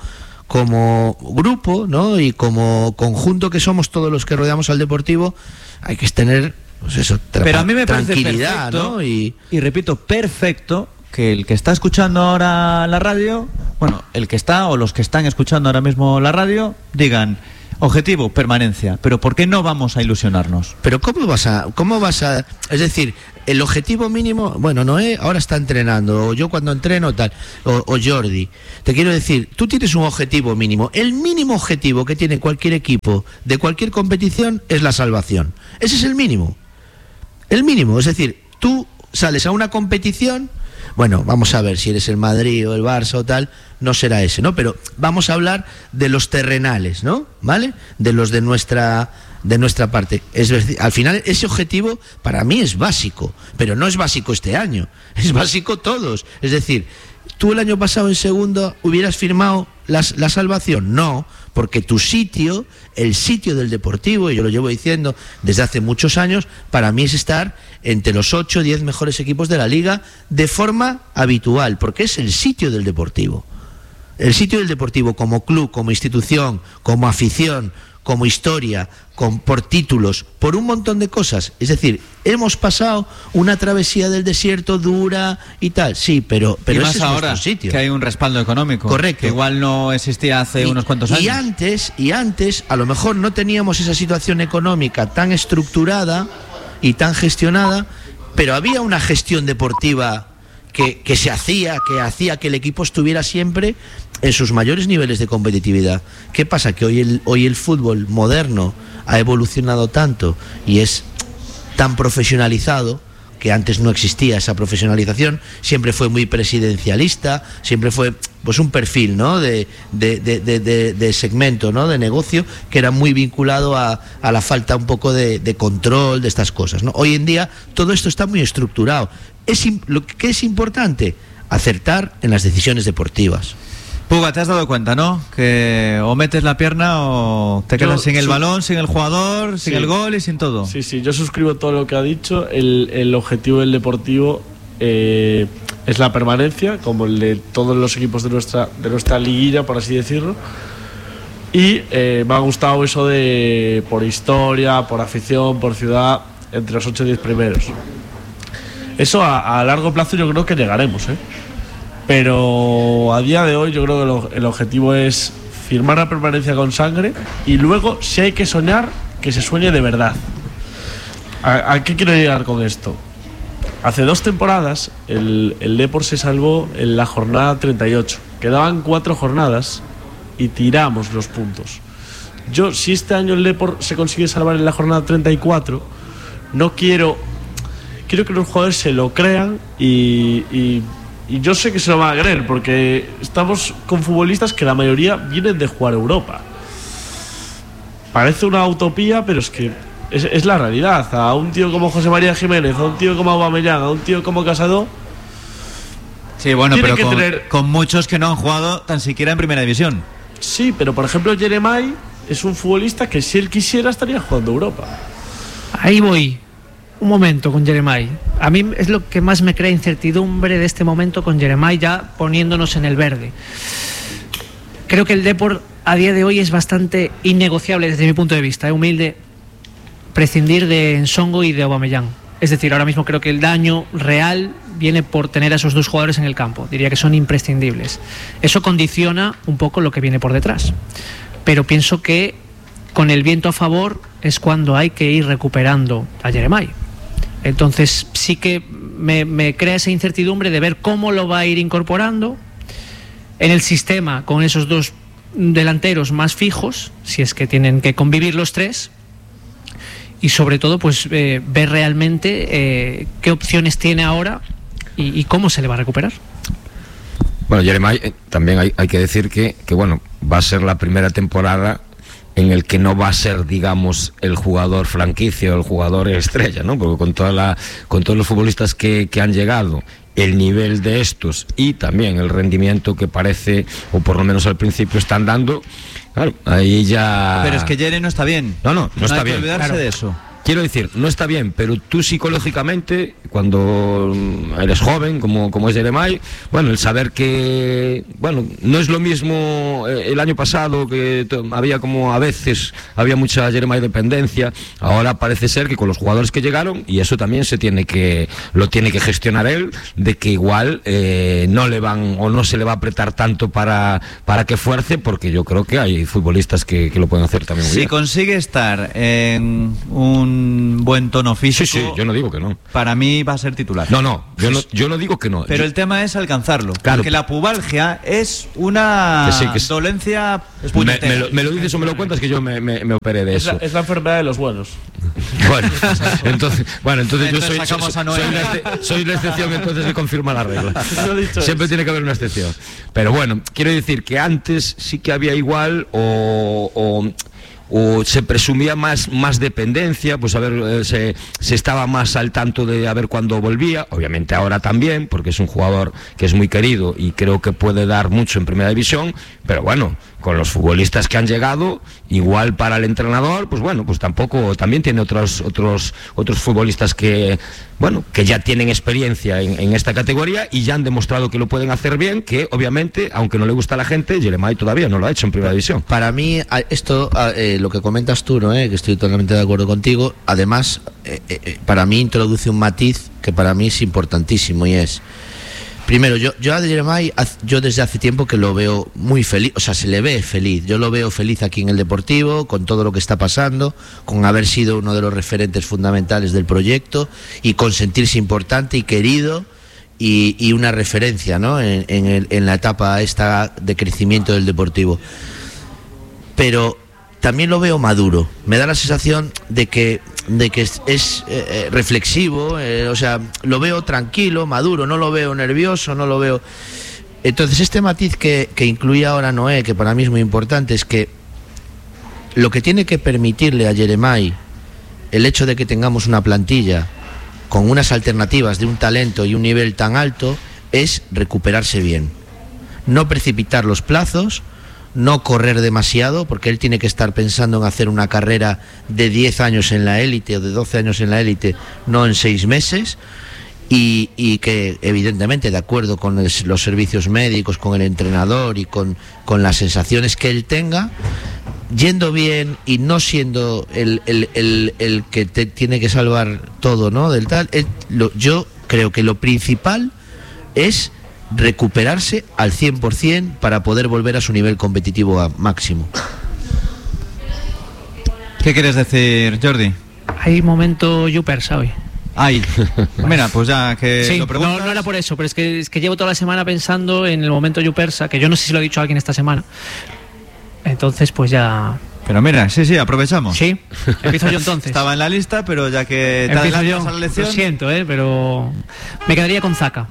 grupo, ¿no? Y como conjunto que somos todos los que rodeamos al Deportivo, hay que tener, pues eso, pero a mí me parece tranquilidad, perfecto, ¿no? Y repito, perfecto que el que está escuchando ahora la radio, bueno, el que está o los que están escuchando ahora mismo la radio, digan: objetivo, permanencia. Pero ¿por qué no vamos a ilusionarnos? Pero ¿cómo vas a...? Es decir, el objetivo mínimo... Bueno, Noé ahora está entrenando, o yo cuando entreno tal, o Jordi. Te quiero decir, tú tienes un objetivo mínimo. El mínimo objetivo que tiene cualquier equipo de cualquier competición es la salvación. Ese es el mínimo. El mínimo, es decir, tú sales a una competición... Bueno, vamos a ver si eres el Madrid o el Barça o tal, no será ese, ¿no? Pero vamos a hablar de los terrenales, ¿no? ¿Vale? De los de nuestra parte. Es decir, al final ese objetivo para mí es básico, pero no es básico este año, es básico todos. Es decir, ¿tú el año pasado en segundo hubieras firmado la salvación? No, porque tu sitio, el sitio del Deportivo, y yo lo llevo diciendo desde hace muchos años, para mí es estar entre los 8 o 10 mejores equipos de la Liga de forma habitual, porque es el sitio del Deportivo. El sitio del Deportivo como club, como institución, como afición, como historia, por títulos, por un montón de cosas. Es decir, hemos pasado una travesía del desierto dura y tal, sí, pero y ese más es ahora nuestro sitio. Que hay un respaldo económico. Correcto. Que igual no existía hace unos cuantos años. Y antes, a lo mejor no teníamos esa situación económica tan estructurada y tan gestionada, pero había una gestión deportiva que hacía que el equipo estuviera siempre en sus mayores niveles de competitividad. ¿Qué pasa? Que hoy el fútbol moderno ha evolucionado tanto y es tan profesionalizado, que antes no existía esa profesionalización, siempre fue muy presidencialista, siempre fue pues un perfil, ¿no? de segmento, ¿no? De negocio, que era muy vinculado a la falta un poco de control de estas cosas, ¿no? Hoy en día todo esto está muy estructurado. Lo que es importante, acertar en las decisiones deportivas. Puga, te has dado cuenta, ¿no? Que o metes la pierna o te quedas sin el balón, sin el jugador, sin el gol y sin todo. Sí, yo suscribo todo lo que ha dicho. El objetivo del Deportivo es la permanencia, como el de todos los equipos de nuestra liguilla, por así decirlo. Y me ha gustado eso de por historia, por afición, por ciudad, entre los 8 o 10 primeros. Eso a largo plazo yo creo que llegaremos, pero a día de hoy yo creo que el objetivo es firmar la permanencia con sangre, y luego, si hay que soñar, que se sueñe de verdad. ¿A qué quiero llegar con esto? Hace 2 temporadas el Depor se salvó en la jornada 38. Quedaban 4 jornadas y tiramos los puntos. Si este año el Depor se consigue salvar en la jornada 34, quiero que los jugadores se lo crean, y yo sé que se lo van a creer, porque estamos con futbolistas que la mayoría vienen de jugar Europa. Parece una utopía, pero es que es la realidad. A un tío como José María Jiménez, a un tío como Aubameyang, a un tío como Casado. Sí, bueno, pero con muchos que no han jugado tan siquiera en primera división. Sí, pero por ejemplo Jeremai es un futbolista que, si él quisiera, estaría jugando Europa. Ahí voy. Un momento con Jeremai. A mí es lo que más me crea incertidumbre de este momento con Jeremai, ya poniéndonos en el verde. Creo que el Depor a día de hoy es bastante innegociable desde mi punto de vista, humilde, prescindir de Nsongo y de Aubameyang. Es decir, ahora mismo creo que el daño real viene por tener a esos 2 jugadores en el campo. Diría que son imprescindibles. Eso condiciona un poco lo que viene por detrás. Pero pienso que con el viento a favor es cuando hay que ir recuperando a Jeremai. Entonces sí que me crea esa incertidumbre de ver cómo lo va a ir incorporando en el sistema con esos 2 delanteros más fijos, si es que tienen que convivir los 3, y sobre todo pues ver realmente qué opciones tiene ahora y cómo se le va a recuperar. Bueno, Jeremai, también hay que decir que bueno, va a ser la primera temporada en el que no va a ser, digamos, el jugador franquicia o el jugador estrella, ¿no? Porque con todos los futbolistas que han llegado, el nivel de estos y también el rendimiento que parece, o por lo menos al principio están dando, Claro, ahí ya... Pero es que Yere no está bien. No está hay bien. que olvidarse de eso. Quiero decir, no está bien, pero tú psicológicamente, cuando eres joven, como es Jeremai, bueno, el saber que, bueno, no es lo mismo el año pasado, que había como a veces, había mucha Jeremai dependencia, ahora parece ser que con los jugadores que llegaron, y eso también lo tiene que gestionar él, de que igual no le van, o no se le va a apretar tanto para que fuerce, porque yo creo que hay futbolistas que lo pueden hacer también muy bien. Si consigue estar en un buen tono físico, Sí, yo no digo que no. Para mí va a ser titular. Yo no digo que no. Pero el tema es alcanzarlo. Claro. Porque la pubalgia es una dolencia puñetera. Me lo dices o me lo cuentas, que yo me operé de eso. Es la enfermedad de los buenos. Entonces yo sacamos soy la excepción, entonces se confirma la regla. Siempre tiene que haber una excepción. Pero bueno, quiero decir que antes sí que había igual o se presumía más dependencia, pues a ver, se estaba más al tanto de a ver cuándo volvía, obviamente ahora también, porque es un jugador que es muy querido y creo que puede dar mucho en Primera División, pero bueno, con los futbolistas que han llegado, igual para el entrenador, pues bueno, pues también tiene otros futbolistas que, bueno, que ya tienen experiencia en esta categoría y ya han demostrado que lo pueden hacer bien, que obviamente, aunque no le gusta a la gente, Jeremai todavía no lo ha hecho en Primera División. Para mí, esto, lo que comentas tú, ¿no? Que estoy totalmente de acuerdo contigo, además, para mí introduce un matiz que para mí es importantísimo, y es, primero, yo a Jeremai, yo desde hace tiempo que lo veo muy feliz, o sea, se le ve feliz. Yo lo veo feliz aquí en el Deportivo, con todo lo que está pasando, con haber sido uno de los referentes fundamentales del proyecto y con sentirse importante y querido y una referencia, ¿no? en la etapa esta de crecimiento del Deportivo. Pero también lo veo maduro. Me da la sensación de que es reflexivo, o sea, lo veo tranquilo, maduro, no lo veo nervioso, no lo veo... Entonces este matiz que incluía ahora Noé, que para mí es muy importante, es que lo que tiene que permitirle a Jeremai el hecho de que tengamos una plantilla con unas alternativas de un talento y un nivel tan alto es recuperarse bien, no precipitar los plazos, no correr demasiado, porque él tiene que estar pensando en hacer una carrera de 10 años en la élite o de 12 años en la élite, no en 6 meses, y que evidentemente, de acuerdo con los servicios médicos, con el entrenador y con las sensaciones que él tenga, yendo bien y no siendo el que te tiene que salvar todo, ¿no? Del tal, yo creo que lo principal es recuperarse al 100% para poder volver a su nivel competitivo máximo. ¿Qué quieres decir, Jordi? Hay momento Yupersa hoy. Ay, mira, pues ya que sí, lo preguntas... no era por eso, pero es que llevo toda la semana pensando en el momento Yupersa, que yo no sé si lo ha dicho alguien esta semana. Entonces, pues ya... Pero mira, sí, aprovechamos. Sí, empiezo yo entonces. Estaba en la lista, pero ya que te adelantas a la lección... Lo siento, pero me quedaría con Zaka.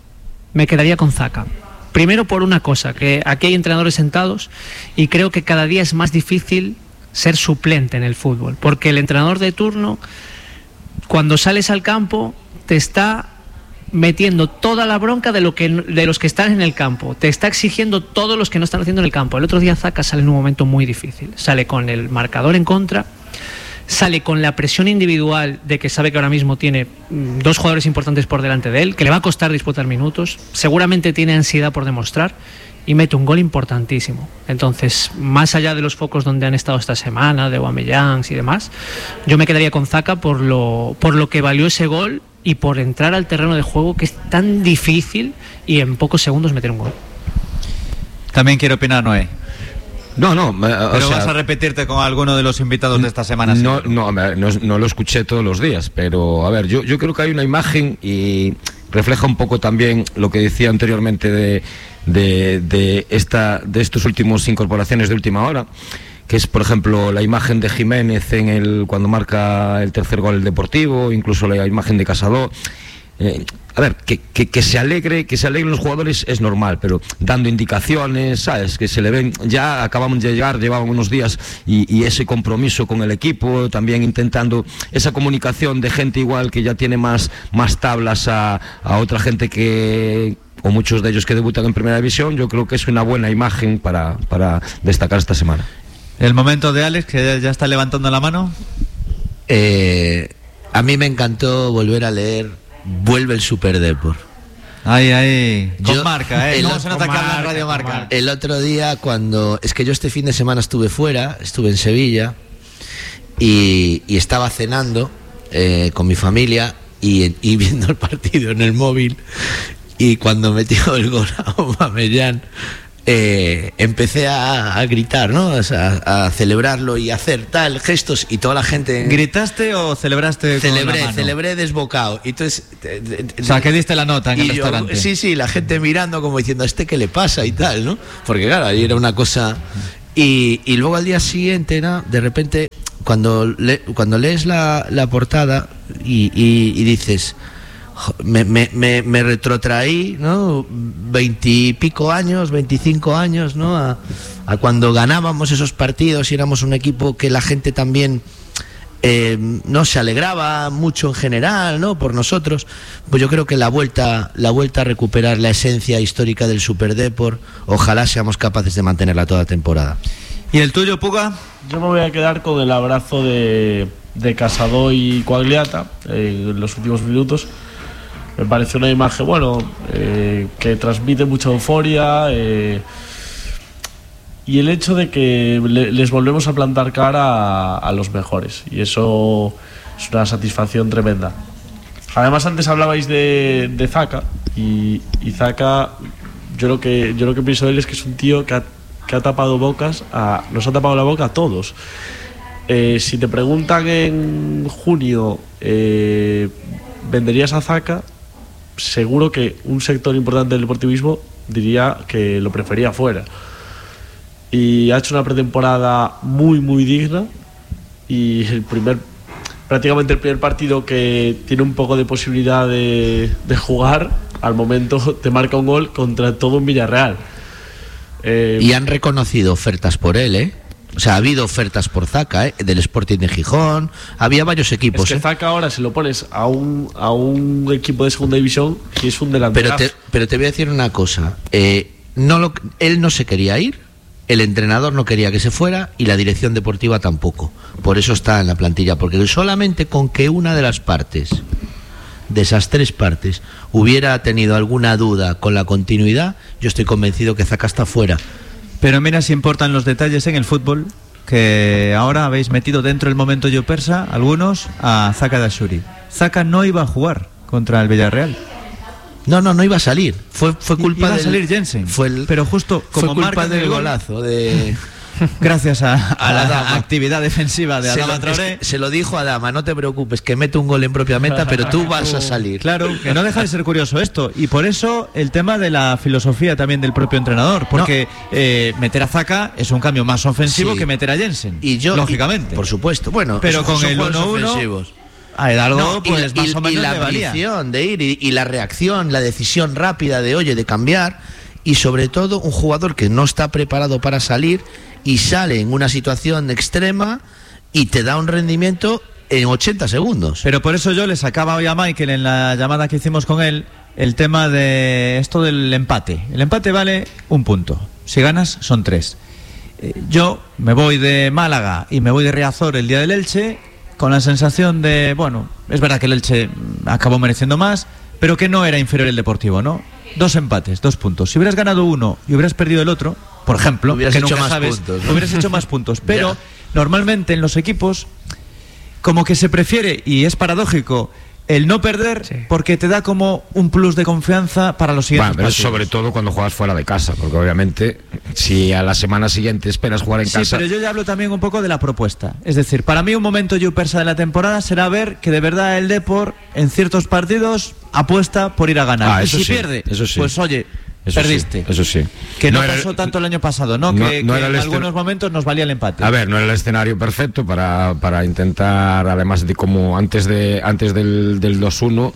Primero por una cosa, que aquí hay entrenadores sentados y creo que cada día es más difícil ser suplente en el fútbol, porque el entrenador de turno, cuando sales al campo, te está metiendo toda la bronca de los que están en el campo, te está exigiendo todos los que no están haciendo en el campo. El otro día Zaka sale en un momento muy difícil, sale con el marcador en contra, sale con la presión individual de que sabe que ahora mismo tiene 2 jugadores importantes por delante de él, que le va a costar disputar minutos, seguramente tiene ansiedad por demostrar, y mete un gol importantísimo. Entonces, más allá de los focos donde han estado esta semana, de Aubameyang y demás, yo me quedaría con Zaka por lo que valió ese gol y por entrar al terreno de juego, que es tan difícil, y en pocos segundos meter un gol. También quiero opinar, Noé. No, pero vas a repetirte con alguno de los invitados de esta semana. No lo escuché todos los días, pero a ver, yo creo que hay una imagen y refleja un poco también lo que decía anteriormente de estos últimos incorporaciones de última hora, que es, por ejemplo, la imagen de Jiménez cuando marca el tercer gol del Deportivo, incluso la imagen de Casado. A ver, que se alegren los jugadores es normal, pero dando indicaciones, ¿sabes? Que se le ven, ya acabamos de llegar, llevaban unos días y ese compromiso con el equipo, también intentando esa comunicación de gente igual que ya tiene más tablas a otra gente que o muchos de ellos que debutan en Primera División, yo creo que es una buena imagen para destacar esta semana. El momento de Alex, que ya está levantando la mano. A mí me encantó volver a leer Vuelve el Superdepor. Ahí, con Yo, marca, ¿eh? ¿Cómo se nota que habla en Radio Marca? El otro día, es que yo este fin de semana estuve fuera, estuve en Sevilla y estaba cenando con mi familia y viendo el partido en el móvil, y cuando metió el gol a Aubameyang, empecé a gritar, ¿no? O sea, a celebrarlo y a hacer tal gestos, y toda la gente... ¿Gritaste o celebraste con la mano? Celebré desbocado. Y entonces, o sea, que diste la nota en el restaurante. Sí, la gente mirando como diciendo, ¿a este qué le pasa? Y tal, ¿no? Porque claro, ahí era una cosa... Y luego al día siguiente, ¿no? De repente, cuando lees la portada y dices... Me retrotraí, ¿no? 20 y pico años, 25 años, ¿no? A cuando ganábamos esos partidos y éramos un equipo que la gente también no se alegraba mucho en general, ¿no? Por nosotros. Pues yo creo que la vuelta a recuperar la esencia histórica del Superdepor, ojalá seamos capaces de mantenerla toda temporada. ¿Y el tuyo, Puga? Yo me voy a quedar con el abrazo de Casado y Quagliata en los últimos minutos. Me parece una imagen, que transmite mucha euforia, y el hecho de que les volvemos a plantar cara a los mejores, y eso es una satisfacción tremenda. Además, antes hablabais de Zaka, y Zaka, yo lo que pienso de él es que es un tío que ha tapado bocas, nos ha tapado la boca a todos. Si te preguntan en junio, ¿venderías a Zaka? Seguro que un sector importante del deportivismo diría que lo prefería fuera. Y ha hecho una pretemporada muy, muy digna, y prácticamente el primer partido que tiene un poco de posibilidad de jugar, al momento te marca un gol contra todo un Villarreal. Y han reconocido ofertas por él, ¿eh? O sea, ha habido ofertas por Zaka, del Sporting de Gijón. Había varios equipos. Es que Zaka ahora, si lo pones a un equipo de segunda división, y es un delantero. Pero te voy a decir una cosa. Él no se quería ir, el entrenador no quería que se fuera, y la dirección deportiva tampoco. Por eso está en la plantilla, porque solamente con que una de las partes, de esas tres partes, hubiera tenido alguna duda con la continuidad, yo estoy convencido que Zaka está fuera. Pero mira si importan los detalles en el fútbol, que ahora habéis metido dentro del momento yo persa, algunos, a Zaka Dashuri. Zaka no iba a jugar contra el Villarreal. No iba a salir. Fue culpa iba a salir Jensen. Pero justo como fue culpa del golazo de... Gracias a la actividad defensiva de Adama Traoré. Se lo dijo a Adama, no te preocupes, que mete un gol en propia meta, pero tú vas a salir. Claro, que no deja de ser curioso esto. Y por eso el tema de la filosofía también del propio entrenador. Porque meter a Zaka es un cambio más ofensivo que meter a Jensen. Lógicamente. Por supuesto. Bueno, pero con el 1-1... A Hidalgo, pues más o menos la ambición de ir y la reacción, la decisión rápida de cambiar, y sobre todo un jugador que no está preparado para salir y sale en una situación extrema y te da un rendimiento en 80 segundos. Pero por eso yo le sacaba hoy a Michael en la llamada que hicimos con él el tema de esto del empate. El empate vale 1 punto. Si ganas son 3. Yo me voy de Málaga y me voy de Riazor el día del Elche con la sensación de, es verdad que el Elche acabó mereciendo más, pero que no era inferior el Deportivo, ¿no? 2 empates, 2 puntos. Si hubieras ganado uno y hubieras perdido el otro, por ejemplo, hubieras que hecho nunca más sabes, puntos, ¿no? hubieras hecho más puntos. Pero normalmente en los equipos, como que se prefiere, y es paradójico, el no perder, porque te da como un plus de confianza para los siguientes pero partidos. sobre todo cuando juegas fuera de casa, porque obviamente si a la semana siguiente esperas jugar en casa... Sí, pero yo ya hablo también un poco de la propuesta. Es decir, para mí un momento persa de la temporada será ver que de verdad el Depor en ciertos partidos apuesta por ir a ganar. Y si pierde, pues oye... Perdiste. Eso sí. Que no pasó tanto el año pasado, ¿no? Que en algunos momentos nos valía el empate. A ver, no era el escenario perfecto para intentar, además de como antes del 2-1,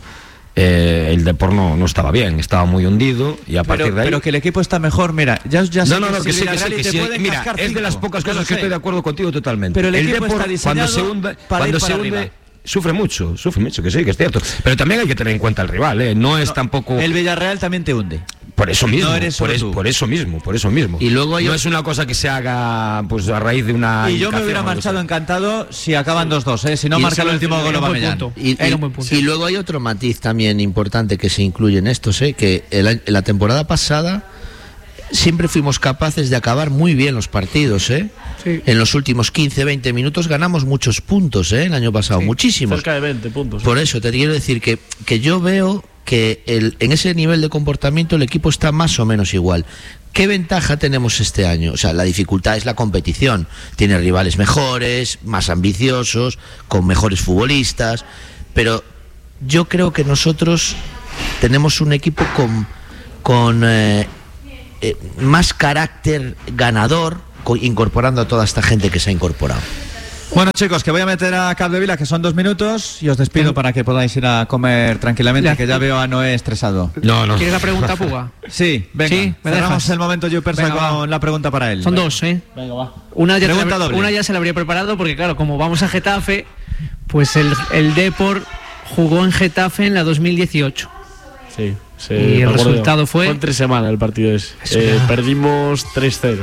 el Depor no estaba bien, estaba muy hundido, y a partir de ahí... Pero que el equipo está mejor, mira, ya sé que sí. Mira, es de las pocas cosas que estoy de acuerdo contigo totalmente. Pero el equipo está diseñado cuando se hunde sufre mucho, que sí, que es cierto. Pero también hay que tener en cuenta el rival, ¿eh? No es tampoco... El Villarreal también te hunde. Por eso mismo, No eres solo tú. por eso mismo. Y luego no es una cosa que se haga pues a raíz de una. Y yo me hubiera indicación o algo marchado así. encantado si acaban 2-2, ¿eh? Si no Y marca el eso último gol Aubameyang. Era un buen punto. Y luego hay otro matiz también importante que se incluye en estos, que la temporada pasada siempre fuimos capaces de acabar muy bien los partidos, Sí. En los últimos 15-20 minutos ganamos muchos puntos, el año pasado, muchísimos. Cerca de 20 puntos. Por eso te quiero decir que yo veo que en ese nivel de comportamiento el equipo está más o menos igual. ¿Qué ventaja tenemos este año? O sea, la dificultad es la competición. Tiene rivales mejores, más ambiciosos, con mejores futbolistas, pero yo creo que nosotros tenemos un equipo con más carácter ganador, incorporando a toda esta gente que se ha incorporado. Bueno, chicos, que voy a meter a Capdevila, que son 2 minutos, y os despido para que podáis ir a comer tranquilamente, que ya veo a Noé estresado. No. ¿Quieres la pregunta, Puga? Sí, venga, Sí, me cerramos dejas. el momento Jupersa Venga, con la pregunta para él. Son 2, ¿eh? Venga, va. Una ya, Pregunta doble. una ya se la habría preparado porque, claro, como vamos a Getafe, pues el Depor jugó en Getafe en la 2018. Sí. Y el me acuerdo resultado yo. fue... Fue en 3 semanas el partido ese. Eso ya. Perdimos 3-0.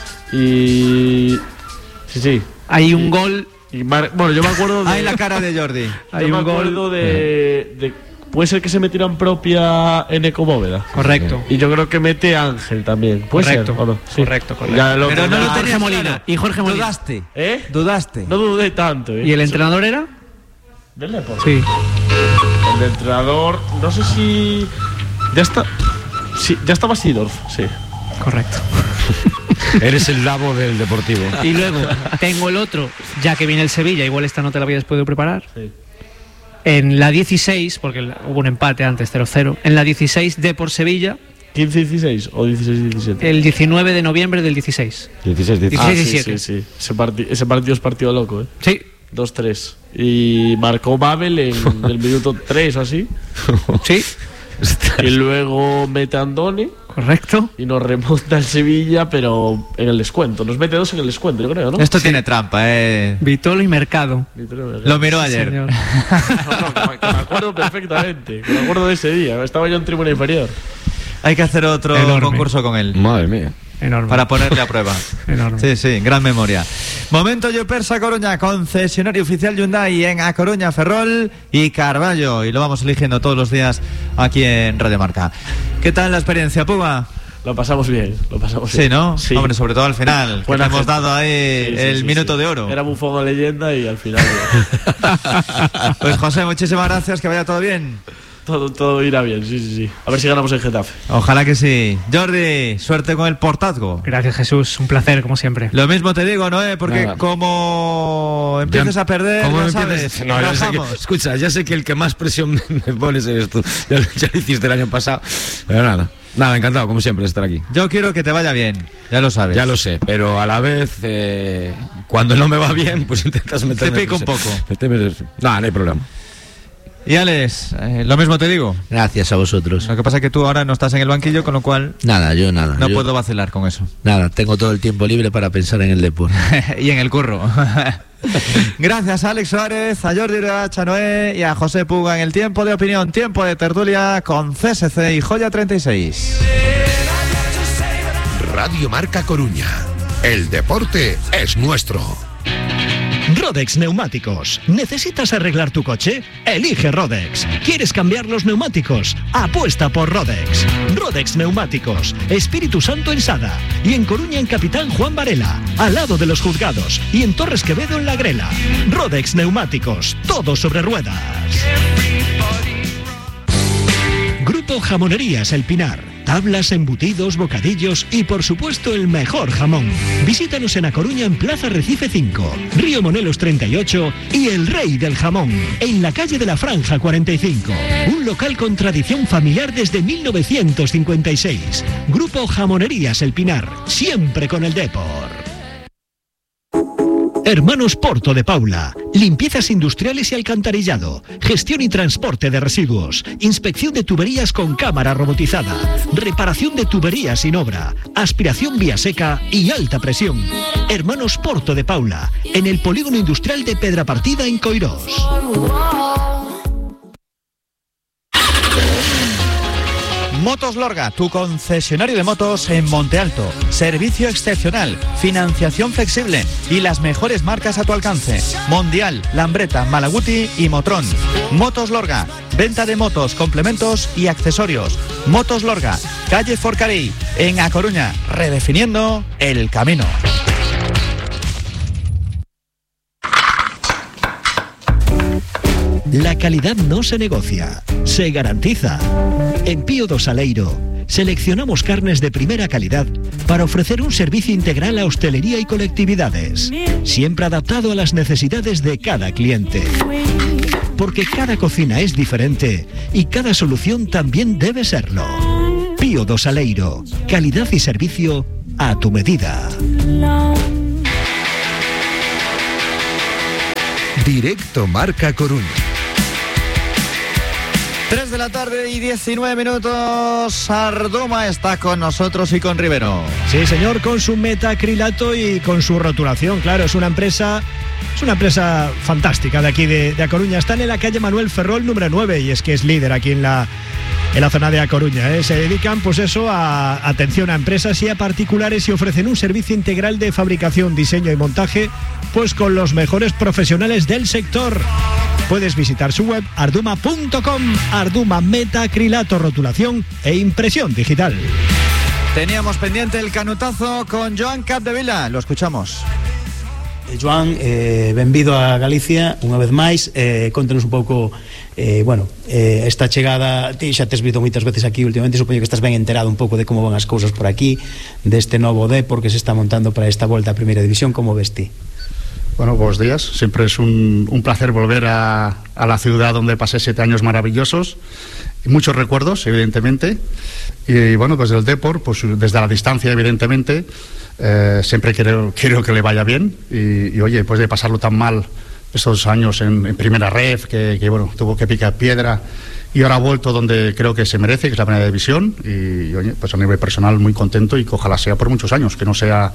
Y... Sí. Hay un gol... Bueno, yo me acuerdo de... Ahí la cara de Jordi. Hay Yo me un gol... acuerdo de... Puede ser que se metieran propia en Ecobóveda. Correcto. Y yo creo que mete Ángel también. ¿Puede Correcto. ser o no? Sí. Correcto. Ya lo- Pero no lo ya- tenías Molina. claro. Y Jorge Molina. Dudaste. ¿Eh? Dudaste. No dudé tanto. ¿Y el entrenador era? ¿Del Depor? Sí. El entrenador... No sé si... Ya está... Sí, ya estaba Sidorf, sí. Correcto. Eres el Lavo del Deportivo. Y luego tengo el otro, ya que viene el Sevilla, igual esta no te la habías podido preparar. Sí. En la 16, porque hubo un empate antes, 0-0. En la 16, Depor Sevilla, ¿15-16 o 16-17? el 19 de noviembre del 16. 16. Ah, 16-17. sí. Ese partido es partido loco, ¿eh? Sí. 2-3. Y marcó Babel en el minuto 3 o así. Sí. Y luego mete Andone Correcto. y nos remonta el Sevilla, pero en el descuento. Nos mete 2 en el descuento, yo creo, ¿no? Esto tiene trampa, Vitolo y Mercado. Lo miró ayer. Señor. Que me acuerdo perfectamente. Que me acuerdo de ese día. Estaba yo en tribuna inferior. Hay que hacer otro Enorme. concurso con él. Madre mía. Enorme. Para ponerle a prueba. Enorme. Sí, gran memoria. Momento Jupersa Coruña, concesionario oficial Hyundai en A Coruña, Ferrol y Carballo. Y lo vamos eligiendo todos los días aquí en Radio Marca. ¿Qué tal la experiencia, Puga? Lo pasamos bien, Sí, ¿no? Sí. Hombre, sobre todo al final. Que Buena le hemos gente. dado ahí Sí, el sí, minuto sí. de oro. Era un fuego de leyenda y al final... Pues José, muchísimas gracias, que vaya todo bien. todo irá bien, sí. A ver si ganamos en Getafe. Ojalá que sí. Jordi, suerte con el portazgo. Gracias, Jesús. Un placer, como siempre. Lo mismo te digo, Noé, porque Nada. como empieces a perder, ¿Cómo ya empieces? sabes, No, ya sé que, rajamos. escucha, ya sé que el que más presión me pones eres tú. Ya lo hiciste el año pasado. Pero nada, encantado, como siempre, de estar aquí. Yo quiero que te vaya bien, ya lo sabes. Ya lo sé, pero a la vez, cuando no me va bien, pues intentas meterme. Te pico un poco. No hay problema. Y Alex, lo mismo te digo. Gracias a vosotros. Lo que pasa es que tú ahora no estás en el banquillo, con lo cual Nada. no Yo- puedo vacilar con eso. Nada, tengo todo el tiempo libre para pensar en el deporte. Y en el curro. Gracias a Alex Suárez, a Jordi Urach, a Noé y a José Puga en el tiempo de opinión, tiempo de tertulia con CSC y Joya 36. Radio Marca Coruña. El deporte es nuestro. Rodex Neumáticos. ¿Necesitas arreglar tu coche? Elige Rodex. ¿Quieres cambiar los neumáticos? Apuesta por Rodex. Rodex Neumáticos. Espíritu Santo en Sada. Y en Coruña en Capitán Juan Varela. Al lado de los juzgados. Y en Torres Quevedo en La Grela. Rodex Neumáticos. Todo sobre ruedas. Grupo Jamonerías El Pinar. Tablas, embutidos, bocadillos y por supuesto el mejor jamón. Visítanos en A Coruña en Plaza Recife 5, Río Monelos 38 y El Rey del Jamón, en la calle de la Franja 45. Un local con tradición familiar desde 1956. Grupo Jamonerías El Pinar, siempre con el Depor. Hermanos Porto de Paula. Limpiezas industriales y alcantarillado. Gestión y transporte de residuos. Inspección de tuberías con cámara robotizada. Reparación de tuberías sin obra. Aspiración vía seca y alta presión. Hermanos Porto de Paula. En el polígono industrial de Pedrapartida en Coirós. Motos Lorga, tu concesionario de motos en Monte Alto. Servicio excepcional, financiación flexible y las mejores marcas a tu alcance. Mondial, Lambretta, Malaguti y Motrón. Motos Lorga, venta de motos, complementos y accesorios. Motos Lorga, calle Forcarí, en A Coruña, redefiniendo el camino. La calidad no se negocia, se garantiza. En Pío do Saleiro seleccionamos carnes de primera calidad para ofrecer un servicio integral a hostelería y colectividades, siempre adaptado a las necesidades de cada cliente. Porque cada cocina es diferente y cada solución también debe serlo. Pío do Saleiro, calidad y servicio a tu medida. Directo Marca Coruña. 3 de la tarde y 19 minutos. Arduma está con nosotros y con Rivero. Sí, señor, con su metacrilato y con su rotulación. Claro, es una empresa fantástica de aquí de A Coruña. Están en la calle Manuel Ferrol número 9 y es que es líder aquí en la zona de A Coruña. Se dedican pues eso a atención a empresas y a particulares y ofrecen un servicio integral de fabricación, diseño y montaje pues con los mejores profesionales del sector. Puedes visitar su web arduma.com. Arduma, metacrilato, rotulación e impresión digital. Teníamos pendiente el canutazo con Joan Capdevila. Lo escuchamos. Joan, benvido a Galicia unha vez máis. Contanos un pouco esta chegada. Ti xa tes visto moitas veces aquí últimamente, supoño que estás ben enterado un pouco de como van as cousas por aquí, deste novo Depor que se está montando para esta volta a Primeira División. Como ves ti? Bueno, buenos días. Siempre es un placer volver a la ciudad donde pasé 7 años maravillosos. Muchos recuerdos, evidentemente. Y bueno, desde el Depor, pues desde la distancia, evidentemente, siempre quiero que le vaya bien. Y oye, después de pasarlo tan mal estos años en primera ref, que bueno, tuvo que picar piedra, y ahora ha vuelto donde creo que se merece, que es la Primera División, y oye, pues a nivel personal muy contento y que ojalá sea por muchos años, que no sea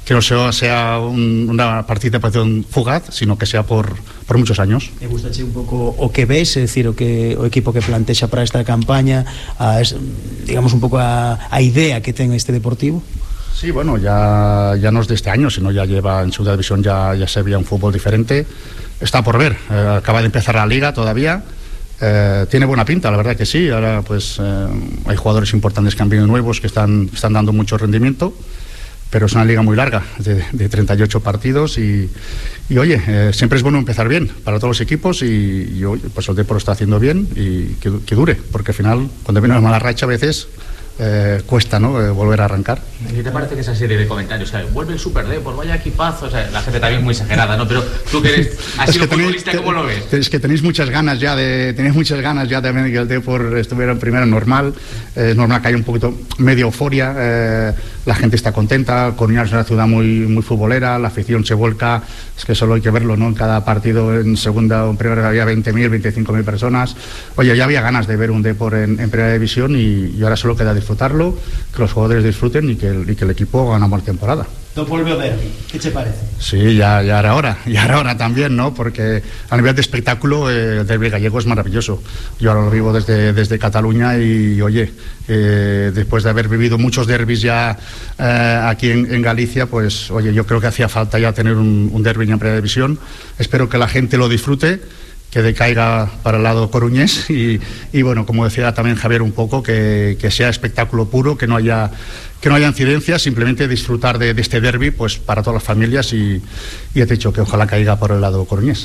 una participación fugaz, sino que sea por muchos años. Me gustache un pouco o que ves, é dicir, o equipo que plantexa para esta campaña, digamos un pouco a idea que ten este Deportivo. Sí, bueno, ya no es de este año, sino ya lleva en Segunda División, ya se veía un fútbol diferente. Está por ver, acaba de empezar la Liga todavía. Tiene buena pinta, la verdad que sí. Ahora pues hay jugadores importantes que han venido nuevos que están dando mucho rendimiento, pero es una liga muy larga, de 38 partidos y oye, siempre es bueno empezar bien para todos los equipos y oye, pues el Depor está haciendo bien y que dure, porque al final cuando viene una mala racha a veces cuesta, ¿no? Volver a arrancar. ¿Qué te parece que esa serie de comentarios? O sea, vuelve el Super Depor, vaya equipazo. O sea, la gente también es muy exagerada, ¿no? Pero tú que eres así un futbolista, ¿cómo lo ves? Es que tenéis muchas ganas ya de que el Depor estuviera en primera. Normal. Es normal que haya un poquito medio euforia. La gente está contenta. Coruña es una ciudad muy, muy futbolera. La afición se volca. Es que solo hay que verlo, ¿no? En cada partido, en segunda o en primera, había 20.000, 25.000 personas. Oye, ya había ganas de ver un Depor en Primera División y ahora solo queda disfrutarlo, que los jugadores disfruten y que el equipo gane una buena temporada. ¿No vuelve a derbi? ¿Qué te parece? Sí, ya era hora también, ¿no? Porque a nivel de espectáculo el derbi gallego es maravilloso. Yo ahora lo vivo desde Cataluña y oye, después de haber vivido muchos derbis ya aquí en Galicia, pues oye, yo creo que hacía falta ya tener un derbi en Primera División. Espero que la gente lo disfrute, que decaiga para el lado coruñés y bueno, como decía también Javier un poco, que sea espectáculo puro, que no haya incidencias, simplemente disfrutar de este derbi pues para todas las familias y he dicho que ojalá caiga por el lado coruñés.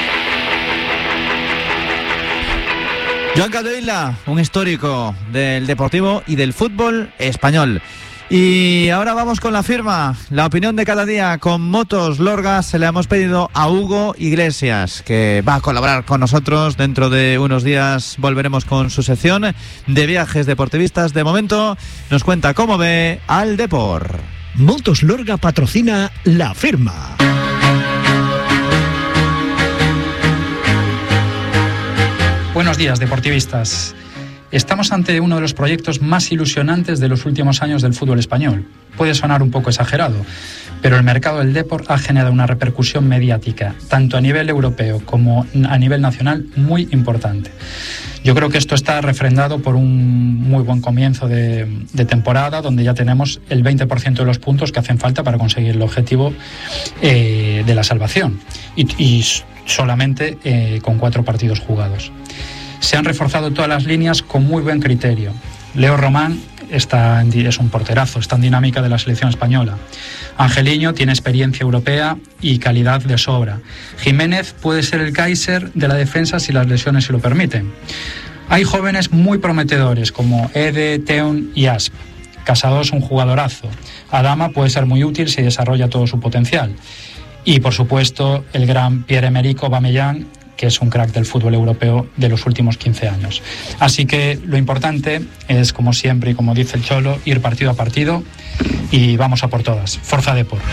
Joan Capdevila, un histórico del Deportivo y del fútbol español. Y ahora vamos con la firma, la opinión de cada día con Motos Lorga. Se le hemos pedido a Hugo Iglesias, que va a colaborar con nosotros. Dentro de unos días volveremos con su sección de viajes deportivistas. De momento nos cuenta cómo ve al Depor. Motos Lorga patrocina la firma. Buenos días, deportivistas. Estamos ante uno de los proyectos más ilusionantes de los últimos años del fútbol español. Puede sonar un poco exagerado, pero el mercado del deporte ha generado una repercusión mediática, tanto a nivel europeo como a nivel nacional, muy importante. Yo creo que esto está refrendado por un muy buen comienzo de temporada, donde ya tenemos el 20% de los puntos que hacen falta para conseguir el objetivo de la salvación, y solamente con 4 partidos jugados. Se han reforzado todas las líneas con muy buen criterio. Leo Román es un porterazo, está en dinámica de la selección española. Angeliño tiene experiencia europea y calidad de sobra. Jiménez puede ser el Kaiser de la defensa si las lesiones se lo permiten. Hay jóvenes muy prometedores como Ede, Teun y Asp. Casado es un jugadorazo. Adama puede ser muy útil si desarrolla todo su potencial. Y por supuesto el gran Pierre-Emerick Aubameyang, que es un crack del fútbol europeo de los últimos 15 años. Así que lo importante es, como siempre y como dice el Cholo, ir partido a partido y vamos a por todas. Forza Depor.